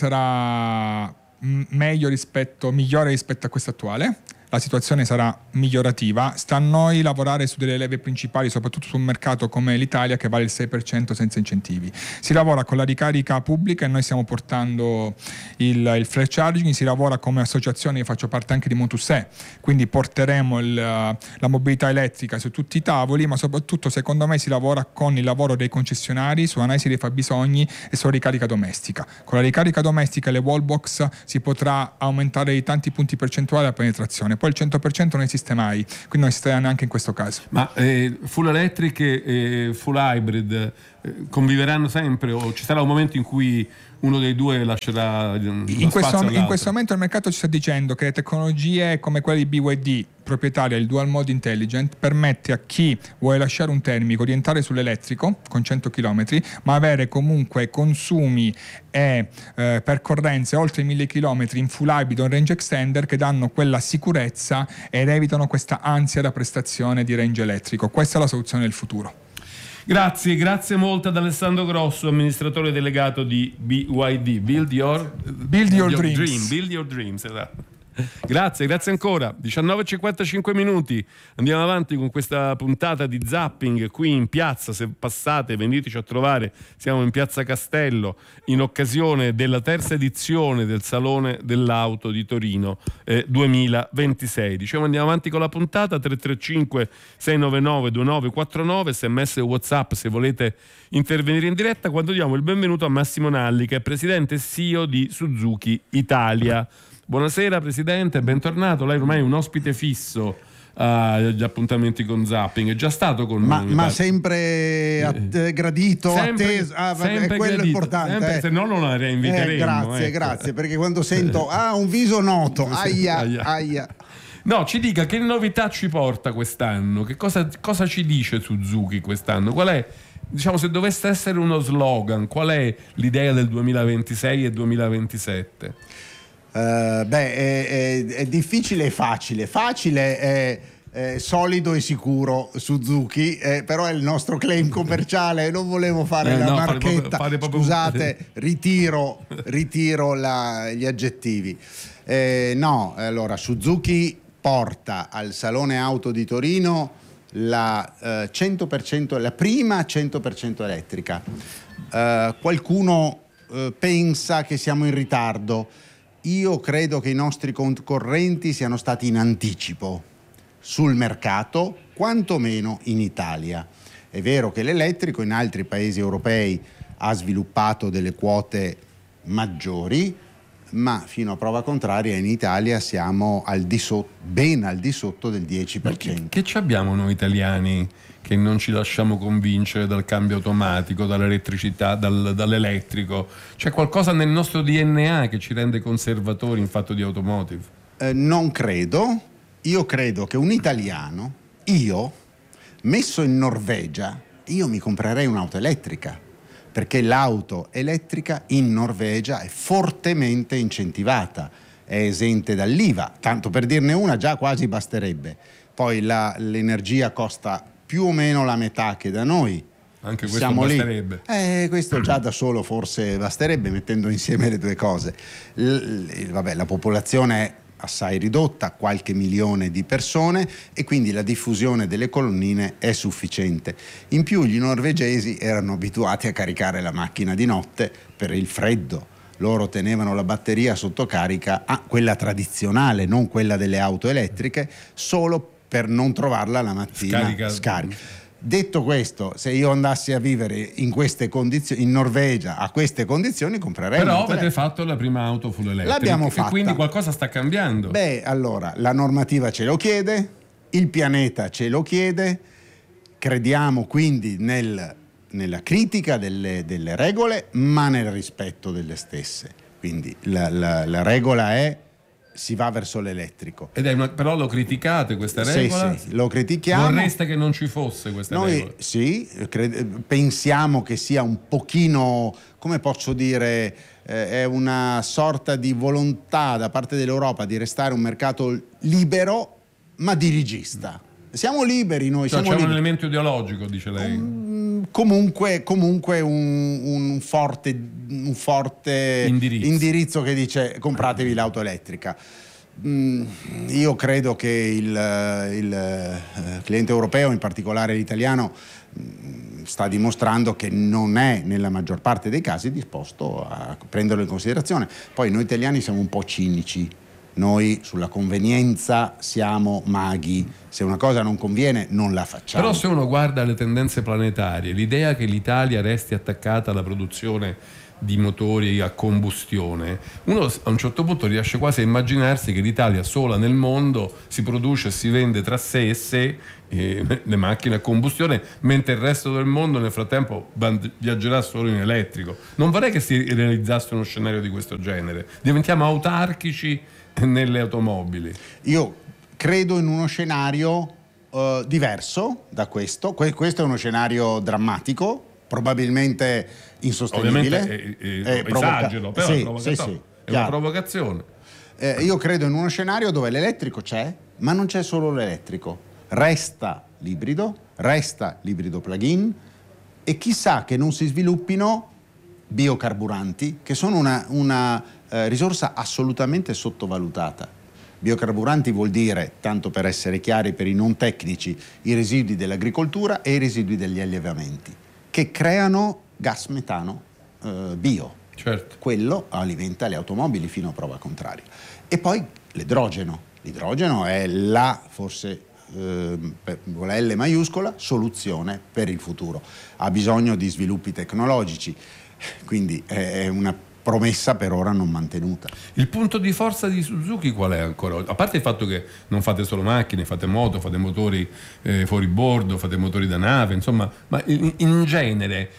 sarà meglio rispetto, migliore rispetto a questa attuale. La situazione sarà migliorativa. Sta a noi lavorare su delle leve principali, soprattutto su un mercato come l'Italia che vale il sei per cento senza incentivi. Si lavora con la ricarica pubblica e noi stiamo portando il, il flash charging, si lavora come associazione, io faccio parte anche di Motus-E, quindi porteremo il, la mobilità elettrica su tutti i tavoli, ma soprattutto secondo me si lavora con il lavoro dei concessionari su analisi dei fabbisogni e sulla ricarica domestica. Con la ricarica domestica e le wallbox si potrà aumentare di tanti punti percentuali la penetrazione. Poi il cento per cento non esiste mai, quindi non esiste neanche in questo caso. Ma eh, full electric e full hybrid eh, conviveranno sempre o ci sarà un momento in cui uno dei due lascerà in questo, in questo momento il mercato ci sta dicendo che le tecnologie come quelle di B Y D proprietaria del Dual Mode Intelligent permette a chi vuole lasciare un termico di entrare sull'elettrico con cento chilometri, ma avere comunque consumi e eh, percorrenze oltre i mille chilometri in full hybrid o range extender che danno quella sicurezza ed evitano questa ansia da prestazione di range elettrico. Questa è la soluzione del futuro. Grazie, grazie molto ad Alessandro Grosso, amministratore delegato di B Y D. Build your, Build your, your dreams. Dream. Build your dreams, esatto. Grazie, grazie ancora. diciannove e cinquantacinque minuti. Andiamo avanti con questa puntata di Zapping qui in piazza. Se passate, veniteci a trovare. Siamo in Piazza Castello in occasione della terza edizione del Salone dell'Auto di Torino eh, duemilaventisei. Diciamo andiamo avanti con la puntata. Tre tre cinque sei nove nove due nove quattro nove, sms e WhatsApp se volete intervenire in diretta, quando diamo il benvenuto a Massimo Nalli, che è presidente e C E O di Suzuki Italia. Buonasera Presidente, bentornato. Lei ormai è un ospite fisso agli appuntamenti con Zapping, è già stato con ma, noi. Ma sempre att- gradito, sempre, atteso, ah, sempre è quello gradito, importante. Sempre, eh. Se no non la reinviteremo. Eh, grazie, ecco. grazie, perché quando sento ah un viso noto, aia, aia. aia. No, ci dica che novità ci porta quest'anno, che cosa, cosa ci dice Suzuki quest'anno, qual è, diciamo, se dovesse essere uno slogan, qual è l'idea del duemilaventisei e duemilaventisette? Uh, beh, è, è, è difficile e facile. Facile è, è solido e sicuro Suzuki, eh, però è il nostro claim commerciale. Non volevo fare eh, la no, marchetta. Fare proprio, fare proprio... Scusate, ritiro, ritiro la, gli aggettivi. Eh, no, allora Suzuki porta al Salone Auto di Torino la eh, cento per cento, la prima cento per cento elettrica. Eh, qualcuno eh, pensa che siamo in ritardo. Io credo che i nostri concorrenti siano stati in anticipo sul mercato, quantomeno in Italia. È vero che l'elettrico in altri paesi europei ha sviluppato delle quote maggiori, ma fino a prova contraria in Italia siamo al di sotto, ben al di sotto del dieci per cento. Che, che ci abbiamo noi italiani che non ci lasciamo convincere dal cambio automatico, dall'elettricità, dal, dall'elettrico? C'è qualcosa nel nostro D N A che ci rende conservatori in fatto di automotive? Eh, non credo. Io credo che un italiano, io, messo in Norvegia, io mi comprerei un'auto elettrica, perché l'auto elettrica in Norvegia è fortemente incentivata, è esente dall'I V A, tanto per dirne una già quasi basterebbe. Poi la, l'energia costa più o meno la metà che da noi. Anche questo Siamo basterebbe. Lì. Eh, questo già da solo forse basterebbe, mettendo insieme le due cose. L- l- vabbè, la popolazione è assai ridotta, qualche milione di persone, e quindi la diffusione delle colonnine è sufficiente. In più gli norvegesi erano abituati a caricare la macchina di notte per il freddo. Loro tenevano la batteria sotto carica, ah, quella tradizionale, non quella delle auto elettriche, solo per non trovarla la mattina scarica. scarica. Detto questo, se io andassi a vivere in queste condizioni, in Norvegia, a queste condizioni, comprerei Però un'auto avete elettrica. fatto la prima auto full electric. L'abbiamo e fatta. Quindi qualcosa sta cambiando. Beh, allora, la normativa ce lo chiede, il pianeta ce lo chiede, crediamo quindi nel nella critica delle, delle regole, ma nel rispetto delle stesse. Quindi la, la, la regola è: si va verso l'elettrico. Ed è una, però lo criticate questa regola? Sì, sì, lo critichiamo. Vorreste che non ci fosse questa Noi, regola? Sì, cred- pensiamo che sia un pochino, come posso dire, eh, è una sorta di volontà da parte dell'Europa di restare un mercato libero ma dirigista. Siamo liberi noi, Cioè, siamo c'è liberi. un elemento ideologico, dice lei? Um, comunque comunque un, un forte, un forte indirizzo. indirizzo che dice: compratevi l'auto elettrica. Mm, io credo che il, il uh, cliente europeo, in particolare l'italiano, mm, sta dimostrando che non è nella maggior parte dei casi disposto a prenderlo in considerazione. Poi noi italiani siamo un po' cinici. Noi sulla convenienza siamo maghi, se una cosa non conviene non la facciamo. Però se uno guarda le tendenze planetarie, l'idea che l'Italia resti attaccata alla produzione di motori a combustione, uno a un certo punto riesce quasi a immaginarsi che l'Italia sola nel mondo si produce e si vende tra sé e sé eh, le macchine a combustione, mentre il resto del mondo nel frattempo viaggerà solo in elettrico. Non vorrei che si realizzasse uno scenario di questo genere. Diventiamo autarchici nelle automobili. Io credo in uno scenario uh, diverso da questo. Que- questo è uno scenario drammatico, probabilmente insostenibile. Ovviamente è, è, è provoca- esagero, però sì, è, sì, sì, è una provocazione. Eh, io credo in uno scenario dove l'elettrico c'è, ma non c'è solo l'elettrico. Resta l'ibrido, resta l'ibrido plug-in e chissà che non si sviluppino biocarburanti, che sono una, una eh, risorsa assolutamente sottovalutata. Biocarburanti vuol dire, tanto per essere chiari per i non tecnici, i residui dell'agricoltura e i residui degli allevamenti, che creano gas metano eh, bio. Certo. Quello alimenta le automobili fino a prova contraria. E poi l'idrogeno. L'idrogeno è la, forse eh, con la L maiuscola, soluzione per il futuro. Ha bisogno di sviluppi tecnologici, quindi è una promessa per ora non mantenuta. Il punto di forza di Suzuki qual è ancora? A parte il fatto che non fate solo macchine, fate moto, fate motori eh, fuori bordo, fate motori da nave, insomma, ma in, in genere,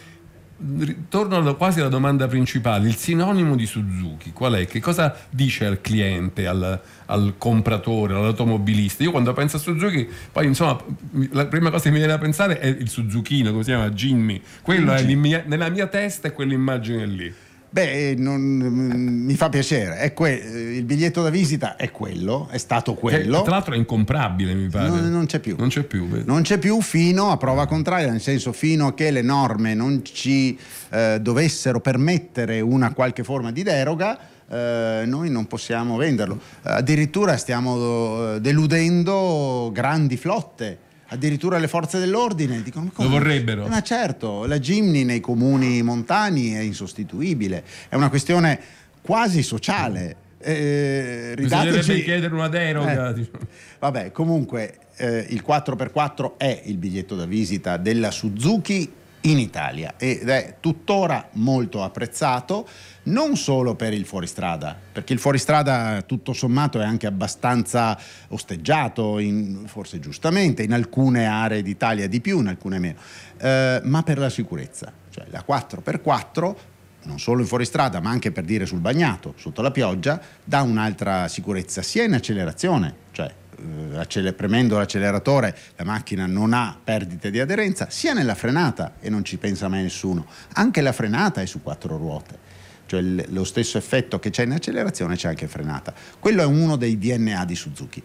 torno quasi alla domanda principale, il sinonimo di Suzuki qual è? Che cosa dice al cliente, al, al compratore, all'automobilista? Io quando penso a Suzuki, poi insomma, la prima cosa che mi viene da pensare è il Suzukino, come si chiama? Jimmy. Quello è mia, nella mia testa è quell'immagine lì. Beh, non, mi fa piacere. È que- il biglietto da visita è quello, è stato quello. Che, tra l'altro è incomprabile, mi pare. Non, non c'è più. Non c'è più, vedi? Non c'è più fino a prova contraria, nel senso fino a che le norme non ci eh, dovessero permettere una qualche forma di deroga, eh, noi non possiamo venderlo. Addirittura stiamo eh, deludendo grandi flotte. Addirittura le forze dell'ordine dicono: ma come? Lo vorrebbero. Eh, ma certo, la Jimny nei comuni montani è insostituibile, è una questione quasi sociale. Eh, Bisognerebbe chiedere una deroga. Eh, diciamo. Vabbè, comunque eh, il quattro per quattro è il biglietto da visita della Suzuki in Italia ed è tuttora molto apprezzato, non solo per il fuoristrada, perché il fuoristrada tutto sommato è anche abbastanza osteggiato, in, forse giustamente, in alcune aree d'Italia di più, in alcune meno, eh, ma per la sicurezza. Cioè la quattro per quattro, non solo in fuoristrada, ma anche per dire sul bagnato, sotto la pioggia, dà un'altra sicurezza, sia in accelerazione, cioè eh, premendo l'acceleratore la macchina non ha perdite di aderenza, sia nella frenata, e non ci pensa mai nessuno, anche la frenata è su quattro ruote. Cioè lo stesso effetto che c'è in accelerazione c'è anche in frenata. Quello è uno dei D N A di Suzuki.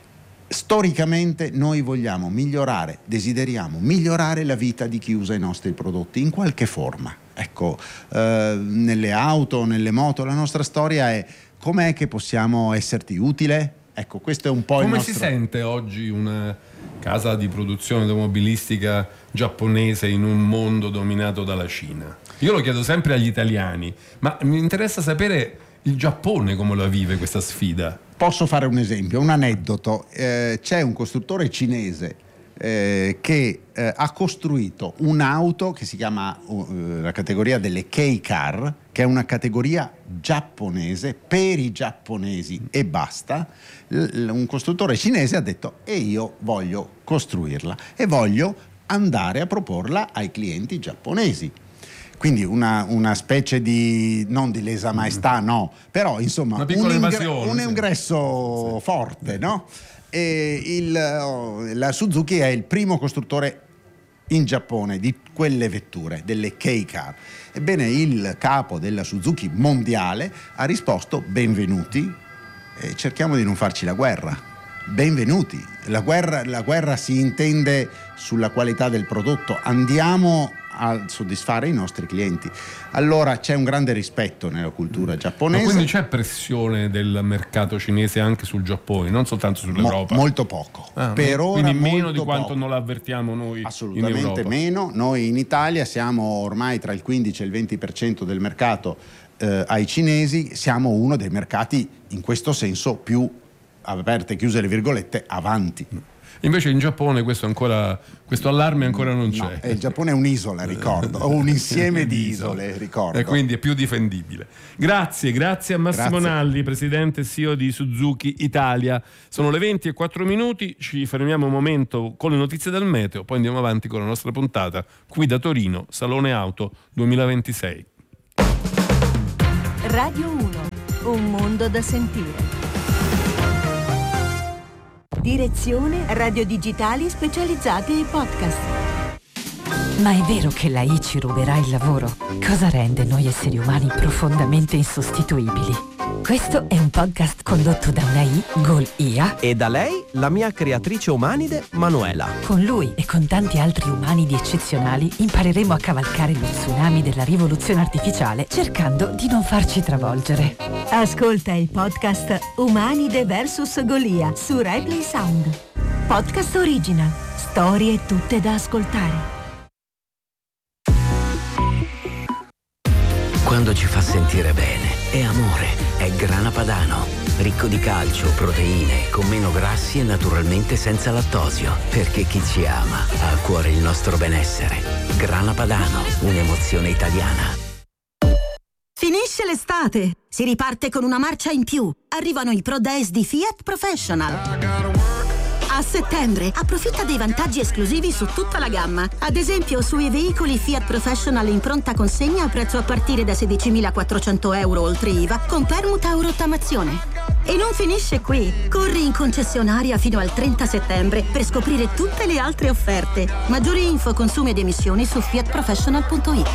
Storicamente noi vogliamo migliorare, desideriamo migliorare la vita di chi usa i nostri prodotti in qualche forma. Ecco, eh, nelle auto, nelle moto, la nostra storia è: com'è che possiamo esserti utile? Ecco, questo è un po' Come il nostro... si sente oggi una casa di produzione automobilistica giapponese in un mondo dominato dalla Cina? Io lo chiedo sempre agli italiani, ma mi interessa sapere il Giappone come la vive questa sfida. Posso fare un esempio, un aneddoto. Eh, c'è un costruttore cinese eh, che eh, ha costruito un'auto che si chiama uh, la categoria delle K-Car, che è una categoria giapponese per i giapponesi e basta. L- un costruttore cinese ha detto: e io voglio costruirla e voglio andare a proporla ai clienti giapponesi. Quindi una, una specie di, non di lesa maestà, no, però insomma una piccola un, ingre- invasione, un sì. ingresso sì. forte, no? E il, la Suzuki è il primo costruttore in Giappone di quelle vetture, delle K-Car. Ebbene, il capo della Suzuki mondiale ha risposto: benvenuti, e cerchiamo di non farci la guerra. Benvenuti. La guerra, la guerra si intende sulla qualità del prodotto. Andiamo a soddisfare i nostri clienti. Allora c'è un grande rispetto nella cultura giapponese. Ma quindi c'è pressione del mercato cinese anche sul Giappone, non soltanto sull'Europa? Mo- molto poco. Ah, per ora quindi meno molto di quanto poco. non la avvertiamo noi. Assolutamente in Europa. meno. Noi in Italia siamo ormai tra il quindici e il venti per cento del mercato eh, ai cinesi. Siamo uno dei mercati in questo senso più, aperte e chiuse le virgolette, avanti. Invece in Giappone questo ancora questo allarme ancora non c'è. No, il Giappone è un'isola, ricordo, o un insieme di isole, ricordo. E quindi è più difendibile. Grazie, grazie a Massimo Grazie. Nalli, presidente e C E O di Suzuki Italia. Sono le venti e quattro minuti, ci fermiamo un momento con le notizie del meteo, poi andiamo avanti con la nostra puntata qui da Torino, Salone Auto duemilaventisei. Radio uno, un mondo da sentire. Direzione radio digitali specializzate e podcast. Ma è vero che l'A I ci ruberà il lavoro? Cosa rende noi esseri umani profondamente insostituibili? Questo è un podcast condotto da una I, Gol I A, e da lei, la mia creatrice umanide, Manuela. Con lui e con tanti altri umanidi eccezionali impareremo a cavalcare lo tsunami della rivoluzione artificiale cercando di non farci travolgere. Ascolta il podcast Umanide versus Golia su RaiPlay Sound. Podcast original. Storie tutte da ascoltare. Quando ci fa sentire bene, è amore, è Grana Padano. Ricco di calcio, proteine, con meno grassi e naturalmente senza lattosio. Perché chi ci ama ha a cuore il nostro benessere. Grana Padano, un'emozione italiana. Finisce l'estate, si riparte con una marcia in più. Arrivano i Pro Days di Fiat Professional. A settembre approfitta dei vantaggi esclusivi su tutta la gamma. Ad esempio sui veicoli Fiat Professional in pronta consegna a prezzo a partire da sedicimilaquattrocento euro oltre I V A con permuta o rottamazione. E non finisce qui. Corri in concessionaria fino al trenta settembre per scoprire tutte le altre offerte. Maggiori info, consumi ed emissioni su fiat professional punto it.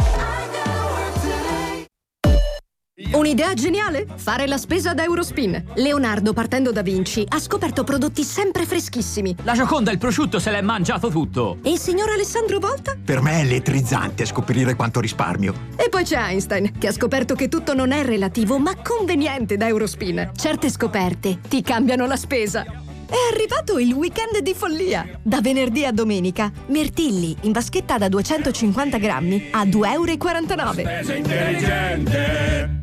Un'idea geniale? Fare la spesa da Eurospin. Leonardo, partendo da Vinci, ha scoperto prodotti sempre freschissimi. La Gioconda il prosciutto se l'è mangiato tutto. E il signor Alessandro Volta? Per me è elettrizzante scoprire quanto risparmio. E poi c'è Einstein, che ha scoperto che tutto non è relativo, ma conveniente da Eurospin. Certe scoperte ti cambiano la spesa. È arrivato il weekend di follia. Da venerdì a domenica, mirtilli in vaschetta da duecentocinquanta grammi a due e quarantanove euro. Spesa intelligente.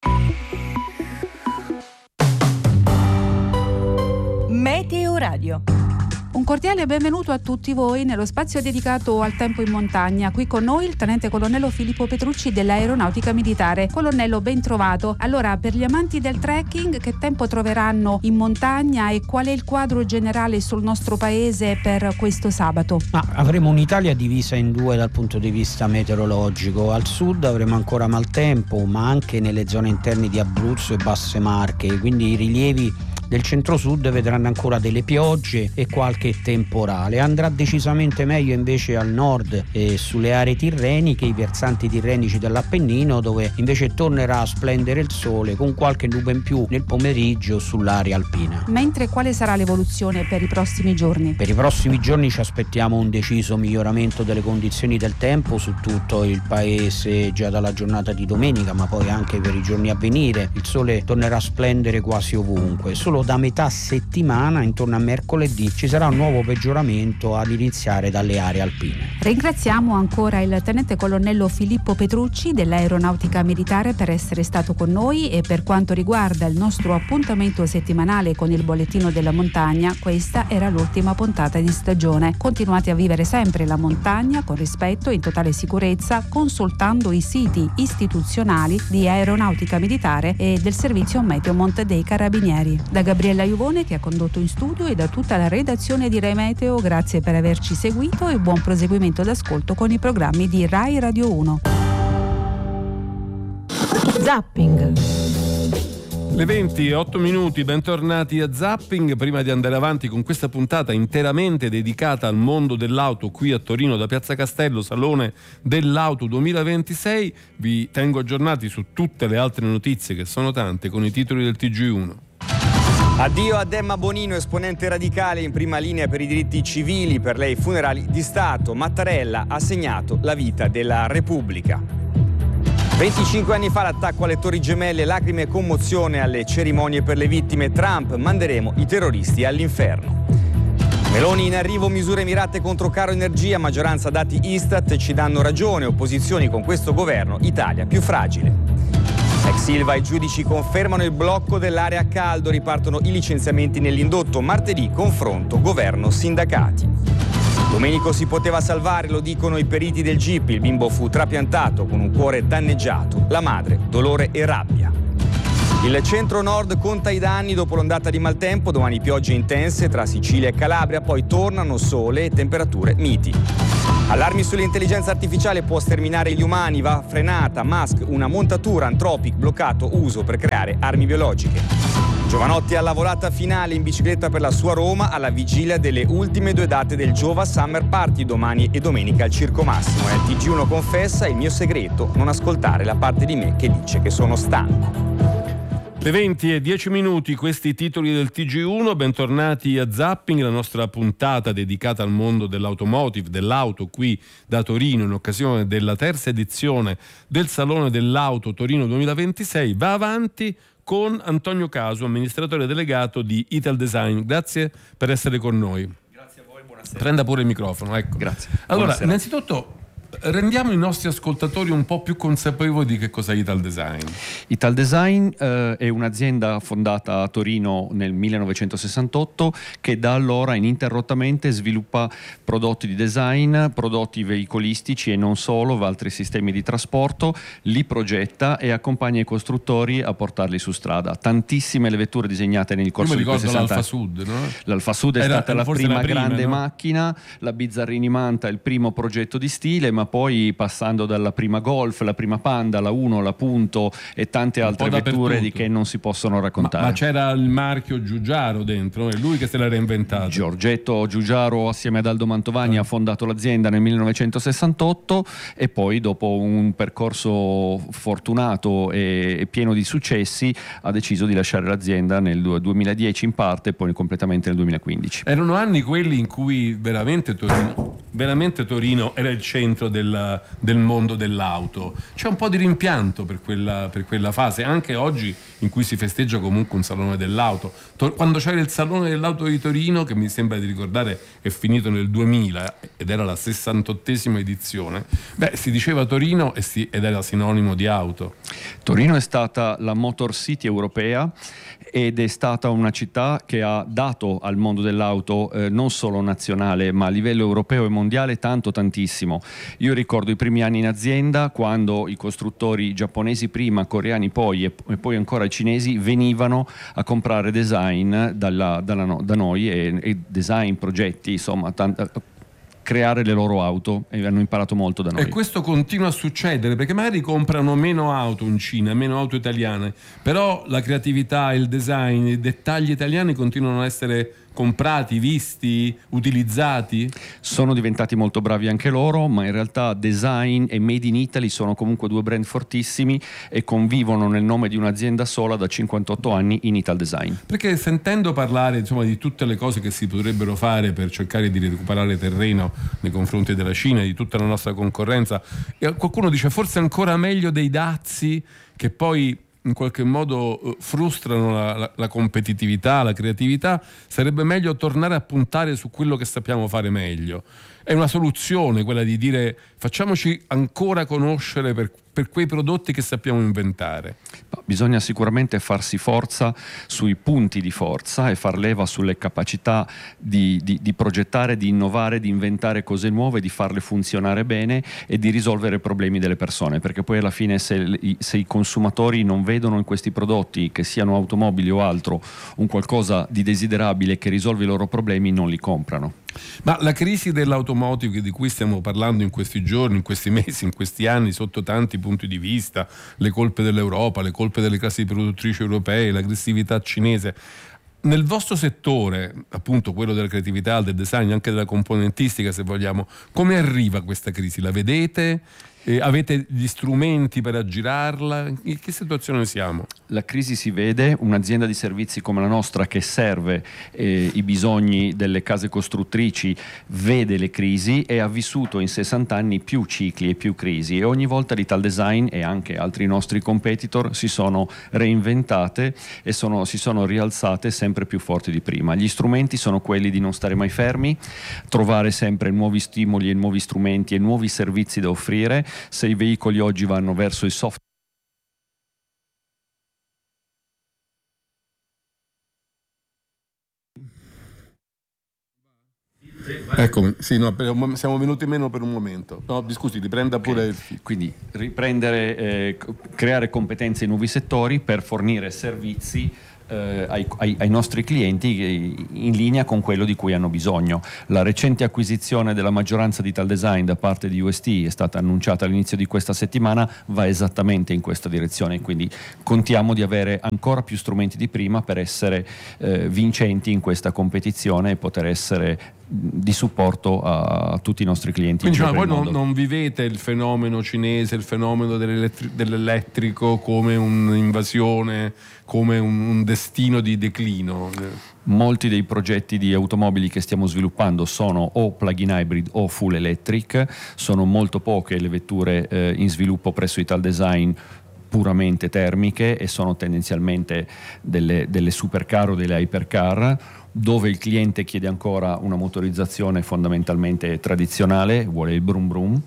Meteo Radio. Un cordiale benvenuto a tutti voi nello spazio dedicato al tempo in montagna. Qui con noi il tenente colonnello Filippo Petrucci dell'Aeronautica Militare. Colonnello, ben trovato. Allora, per gli amanti del trekking, che tempo troveranno in montagna e qual è il quadro generale sul nostro paese per questo sabato? Ma avremo un'Italia divisa in due dal punto di vista meteorologico. Al sud avremo ancora maltempo, ma anche nelle zone interne di Abruzzo e Basse Marche, quindi i rilievi del centro-sud vedranno ancora delle piogge e qualche temporale. Andrà decisamente meglio invece al nord e sulle aree tirreniche, i versanti tirrenici dell'Appennino, dove invece tornerà a splendere il sole con qualche nube in più nel pomeriggio sull'area alpina. Mentre quale sarà l'evoluzione per i prossimi giorni? Per i prossimi giorni ci aspettiamo un deciso miglioramento delle condizioni del tempo su tutto il paese già dalla giornata di domenica, ma poi anche per i giorni a venire. Il sole tornerà a splendere quasi ovunque. Solo da metà settimana, intorno a mercoledì, ci sarà un nuovo peggioramento ad iniziare dalle aree alpine. Ringraziamo ancora il tenente colonnello Filippo Petrucci dell'Aeronautica Militare per essere stato con noi, e per quanto riguarda il nostro appuntamento settimanale con il bollettino della montagna, questa era l'ultima puntata di stagione. Continuate a vivere sempre la montagna con rispetto, in totale sicurezza, consultando i siti istituzionali di Aeronautica Militare e del Servizio Meteomont dei Carabinieri. Da Gabriella Iuvone che ha condotto in studio e da tutta la redazione di Rai Meteo, grazie per averci seguito e buon proseguimento d'ascolto con i programmi di Rai Radio uno. Zapping. Le venti e otto minuti, bentornati a Zapping. Prima di andare avanti con questa puntata interamente dedicata al mondo dell'auto qui a Torino da Piazza Castello, Salone dell'Auto duemilaventisei, vi tengo aggiornati su tutte le altre notizie, che sono tante, con i titoli del T G uno. Addio a Emma Bonino, esponente radicale in prima linea per i diritti civili, per lei funerali di Stato. Mattarella ha segnato la vita della Repubblica. venticinque anni fa l'attacco alle Torri Gemelle, lacrime e commozione alle cerimonie per le vittime. Trump, manderemo i terroristi all'inferno. Meloni in arrivo, misure mirate contro caro energia, maggioranza dati Istat ci danno ragione, opposizioni con questo governo, Italia più fragile. Ex Ilva, i giudici confermano il blocco dell'area a caldo, ripartono i licenziamenti nell'indotto, martedì confronto governo-sindacati. Domenico si poteva salvare, lo dicono i periti del G I P, il bimbo fu trapiantato con un cuore danneggiato, la madre dolore e rabbia. Il centro-nord conta i danni dopo l'ondata di maltempo, domani piogge intense tra Sicilia e Calabria, poi tornano sole e temperature miti. Allarmi sull'intelligenza artificiale, può sterminare gli umani, va frenata. Musk, una montatura Anthropic bloccato uso per creare armi biologiche. Giovanotti alla volata finale in bicicletta per la sua Roma alla vigilia delle ultime due date del Giova Summer Party, domani e domenica al Circo Massimo. E il T G uno confessa: il mio segreto, non ascoltare la parte di me che dice che sono stanco. Le venti e dieci minuti, questi i titoli del T G uno, bentornati a Zapping, la nostra puntata dedicata al mondo dell'automotive, dell'auto qui da Torino in occasione della terza edizione del Salone dell'Auto Torino duemilaventisei. Va avanti con Antonio Casu, amministratore delegato di Italdesign. Grazie per essere con noi. Grazie a voi, buonasera. Prenda pure il microfono, ecco. Grazie. Allora, Buonasera. innanzitutto rendiamo i nostri ascoltatori un po' più consapevoli di che cos'è Italdesign. Italdesign eh, è un'azienda fondata a Torino nel millenovecentosessantotto che da allora ininterrottamente sviluppa prodotti di design, prodotti veicolistici e non solo, altri sistemi di trasporto, li progetta e accompagna i costruttori a portarli su strada. Tantissime le vetture disegnate nel corso di questi sessanta anni. L'Alfa Sud, no? L'Alfa Sud è Era, stata la prima, la prima grande no? macchina, la Bizzarrini Manta il primo progetto di stile, ma poi passando dalla prima Golf, la prima Panda, la Uno, la Punto e tante altre vetture di che non si possono raccontare. Ma, ma c'era il marchio Giugiaro dentro, è lui che se l'ha reinventato. Giorgetto Giugiaro assieme ad Aldo Mantovani eh. ha fondato l'azienda nel millenovecentosessantotto e poi dopo un percorso fortunato e, e pieno di successi ha deciso di lasciare l'azienda nel duemiladieci in parte e poi completamente nel duemilaquindici. Erano anni quelli in cui veramente Torino, veramente Torino era il centro del, del mondo dell'auto. C'è un po' di rimpianto per quella, per quella fase, anche oggi in cui si festeggia comunque un salone dell'auto. To- quando c'era il salone dell'auto di Torino, che mi sembra di ricordare è finito nel duemila ed era la sessantottesima edizione, beh, si diceva Torino e si, ed era sinonimo di auto. Torino è stata la Motor City europea ed è stata una città che ha dato al mondo dell'auto eh, non solo nazionale ma a livello europeo e mondiale tanto tantissimo. Io ricordo i primi anni in azienda quando i costruttori giapponesi prima, coreani poi e, e poi ancora i cinesi venivano a comprare design dalla, dalla no, da noi e, e design, progetti, insomma tanta, creare le loro auto e hanno imparato molto da noi. E questo continua a succedere perché magari comprano meno auto in Cina, meno auto italiane, però la creatività, il design, i dettagli italiani continuano a essere comprati, visti, utilizzati? Sono diventati molto bravi anche loro, ma in realtà design e made in Italy sono comunque due brand fortissimi e convivono nel nome di un'azienda sola da cinquantotto anni in Italdesign. Perché sentendo parlare insomma di tutte le cose che si potrebbero fare per cercare di recuperare terreno nei confronti della Cina, di tutta la nostra concorrenza, e qualcuno dice forse ancora meglio dei dazi che poi in qualche modo uh, frustrano la, la, la competitività, la creatività, sarebbe meglio tornare a puntare su quello che sappiamo fare meglio. è una soluzione quella di dire facciamoci ancora conoscere per, per quei prodotti che sappiamo inventare? Bisogna sicuramente farsi forza sui punti di forza e far leva sulle capacità di, di, di progettare, di innovare, di inventare cose nuove, di farle funzionare bene e di risolvere i problemi delle persone, perché poi alla fine se, se i consumatori non vedono in questi prodotti, che siano automobili o altro, un qualcosa di desiderabile che risolve i loro problemi, non li comprano. Ma la crisi dell'automotive di cui stiamo parlando in questi giorni, in questi mesi, in questi anni, sotto tanti punti di vista, le colpe dell'Europa, le colpe delle classi produttrici europee, l'aggressività cinese, nel vostro settore, appunto quello della creatività, del design, anche della componentistica se vogliamo, come arriva questa crisi? La vedete? Eh, avete gli strumenti per aggirarla? In che situazione siamo? La crisi si vede, un'azienda di servizi come la nostra che serve eh, i bisogni delle case costruttrici vede le crisi e ha vissuto in sessanta anni più cicli e più crisi, e ogni volta l'Italdesign e anche altri nostri competitor si sono reinventate e sono, si sono rialzate sempre più forti di prima. Gli strumenti sono quelli di non stare mai fermi, trovare sempre nuovi stimoli e nuovi strumenti e nuovi servizi da offrire. Se i veicoli oggi vanno verso il software, Eccomi, sì, no, siamo venuti meno per un momento. No, scusi, riprenda pure. Okay. Quindi riprendere, eh, creare competenze in nuovi settori per fornire servizi eh, ai, ai, ai nostri clienti in linea con quello di cui hanno bisogno. La recente acquisizione della maggioranza di Italdesign da parte di U S T è stata annunciata all'inizio di questa settimana, va esattamente in questa direzione, quindi contiamo di avere ancora più strumenti di prima per essere eh, vincenti in questa competizione e poter essere di supporto a tutti i nostri clienti. Quindi cioè, voi non, non vivete il fenomeno cinese, il fenomeno dell'elettrico come un'invasione, come un, un destino di declino? Molti dei progetti di automobili che stiamo sviluppando sono o plug-in hybrid o full electric, sono molto poche le vetture eh, in sviluppo presso Italdesign puramente termiche e sono tendenzialmente delle, delle supercar o delle hypercar, dove il cliente chiede ancora una motorizzazione fondamentalmente tradizionale, vuole il brum brum.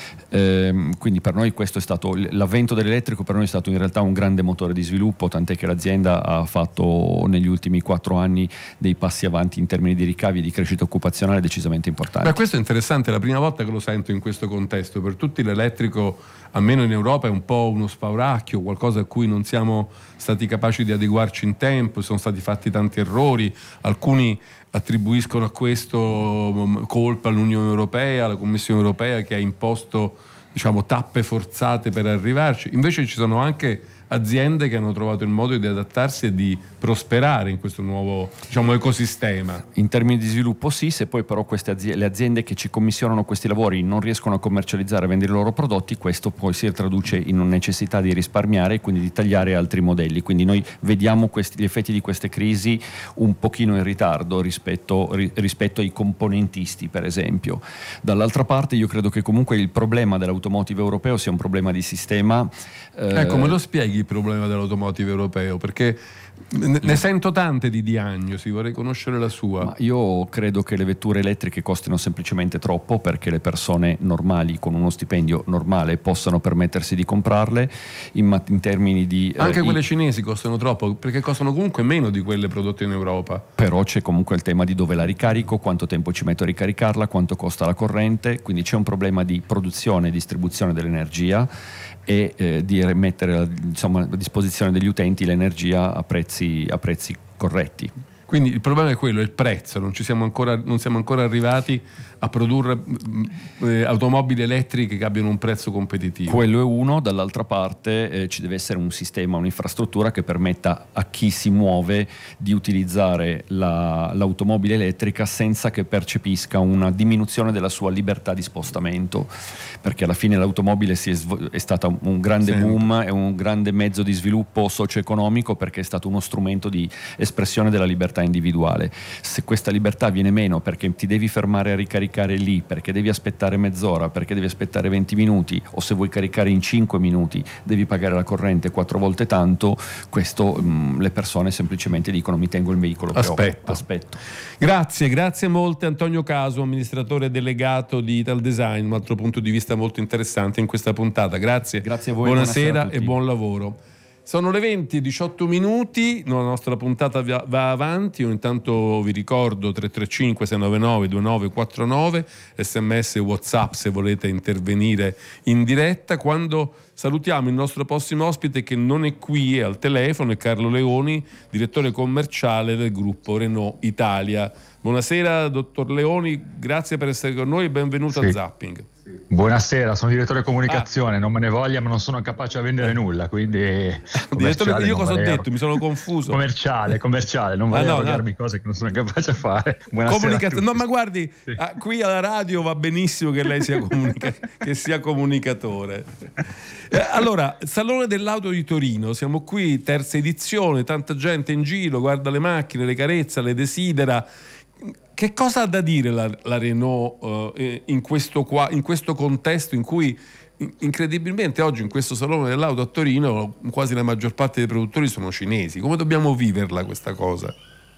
Eh, quindi per noi questo è stato l'avvento dell'elettrico, per noi è stato in realtà un grande motore di sviluppo, tant'è che l'azienda ha fatto negli ultimi quattro anni dei passi avanti in termini di ricavi e di crescita occupazionale decisamente importanti. Beh, questo è interessante, è la prima volta che lo sento in questo contesto. Per tutti l'elettrico, almeno in Europa, è un po' uno spauracchio, qualcosa a cui non siamo stati capaci di adeguarci in tempo, sono stati fatti tanti errori, alcuni attribuiscono a questo colpa all'Unione Europea, alla Commissione Europea che ha imposto, diciamo, tappe forzate per arrivarci. Invece ci sono anche aziende che hanno trovato il modo di adattarsi e di prosperare in questo nuovo, diciamo, ecosistema. In termini di sviluppo sì, se poi però queste aziende, le aziende che ci commissionano questi lavori non riescono a commercializzare e vendere i loro prodotti, questo poi si traduce in una necessità di risparmiare e quindi di tagliare altri modelli. Quindi noi vediamo questi, gli effetti di queste crisi un pochino in ritardo rispetto, ri, rispetto ai componentisti, per esempio. Dall'altra parte io credo che comunque il problema dell'automotive europeo sia un problema di sistema. Eh, ecco, me lo spieghi il problema dell'automotive europeo? Perché ne, ne sento tante di diagnosi, vorrei conoscere la sua. Ma io credo che le vetture elettriche costino semplicemente troppo perché le persone normali con uno stipendio normale possano permettersi di comprarle. In, in termini di anche eh, quelle i... cinesi costano troppo perché costano comunque meno di quelle prodotte in Europa. Però c'è comunque il tema di dove la ricarico, quanto tempo ci metto a ricaricarla, quanto costa la corrente, quindi c'è un problema di produzione e distribuzione dell'energia e eh, di mettere a, insomma, a disposizione degli utenti l'energia a prezzi, a prezzi corretti. Quindi il problema è quello, è il prezzo, non ci siamo ancora, non siamo ancora arrivati a produrre eh, automobili elettriche che abbiano un prezzo competitivo. Quello è uno, dall'altra parte eh, ci deve essere un sistema, un'infrastruttura che permetta a chi si muove di utilizzare la, l'automobile elettrica senza che percepisca una diminuzione della sua libertà di spostamento, perché alla fine l'automobile si è, sv- è stata un grande Sempre. boom, è un grande mezzo di sviluppo socio-economico perché è stato uno strumento di espressione della libertà libertà individuale. Se questa libertà viene meno perché ti devi fermare a ricaricare lì, perché devi aspettare mezz'ora, perché devi aspettare venti minuti, o se vuoi caricare in cinque minuti devi pagare la corrente quattro volte tanto, questo mh, le persone semplicemente dicono: mi tengo il veicolo, però aspetto. aspetto. Grazie, grazie molte Antonio Casu, amministratore delegato di Italdesign, un altro punto di vista molto interessante in questa puntata. Grazie, grazie a voi, buonasera, buonasera a e buon lavoro. Sono le venti e diciotto minuti, la nostra puntata va avanti. Io intanto vi ricordo tre tre cinque sei nove nove due nove quattro nove, sms e WhatsApp se volete intervenire in diretta. Quando salutiamo il nostro prossimo ospite, che non è qui, è al telefono, è Carlo Leoni, direttore commerciale del gruppo Renault Italia. Buonasera dottor Leoni, grazie per essere con noi e benvenuto sì. a Zapping. Buonasera, sono direttore comunicazione, ah. non me ne voglia, ma non sono capace a vendere nulla, quindi direttore, io cosa ho detto? Mi sono confuso. Commerciale, commerciale, non voglio ah, no, darmi no. cose che non sono capace a fare. Comunicazio- no, ma guardi, sì. ah, qui alla radio va benissimo che lei sia, comunica- che sia comunicatore. Eh, allora, Salone dell'Auto di Torino, siamo qui, terza edizione, tanta gente in giro, guarda le macchine, le carezza, le desidera. Che cosa ha da dire la, la Renault uh, in, questo qua, in questo contesto in cui incredibilmente oggi in questo Salone dell'Auto a Torino quasi la maggior parte dei produttori sono cinesi? Come dobbiamo viverla questa cosa?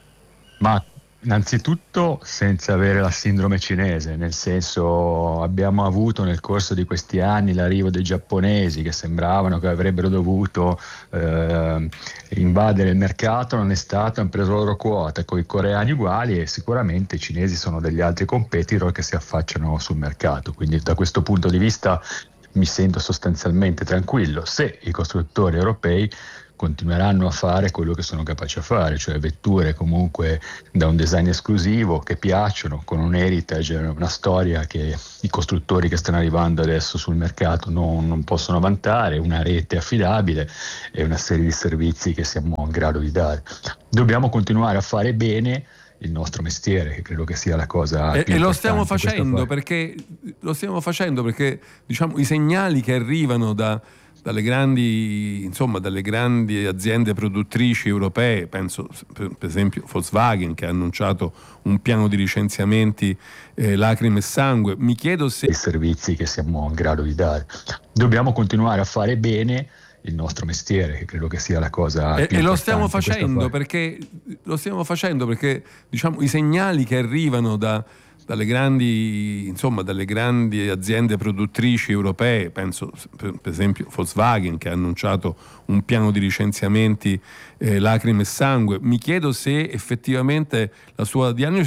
Ma innanzitutto senza avere la sindrome cinese, nel senso, abbiamo avuto nel corso di questi anni l'arrivo dei giapponesi che sembravano che avrebbero dovuto eh, invadere il mercato, non è stato, hanno preso la loro quota, con i coreani uguali, e sicuramente i cinesi sono degli altri competitor che si affacciano sul mercato, quindi da questo punto di vista mi sento sostanzialmente tranquillo. Se i costruttori europei continueranno a fare quello che sono capaci a fare, cioè vetture comunque da un design esclusivo, che piacciono, con un heritage, una storia che i costruttori che stanno arrivando adesso sul mercato non, non possono vantare, una rete affidabile e una serie di servizi che siamo in grado di dare. Dobbiamo continuare a fare bene il nostro mestiere, che credo che sia la cosa e, più e lo stiamo importante facendo perché lo stiamo facendo perché diciamo i segnali che arrivano da dalle grandi, insomma, dalle grandi aziende produttrici europee, penso per, per esempio Volkswagen, che ha annunciato un piano di licenziamenti eh, lacrime e sangue. Mi chiedo se i servizi che siamo in grado di dare. Dobbiamo continuare a fare bene il nostro mestiere, che credo che sia la cosa e, più e importante lo stiamo facendo fare. perché lo stiamo facendo perché diciamo i segnali che arrivano da dalle grandi, insomma, dalle grandi aziende produttrici europee, penso per, per esempio Volkswagen, che ha annunciato un piano di licenziamenti eh, lacrime e sangue. Mi chiedo se effettivamente la sua diagnosi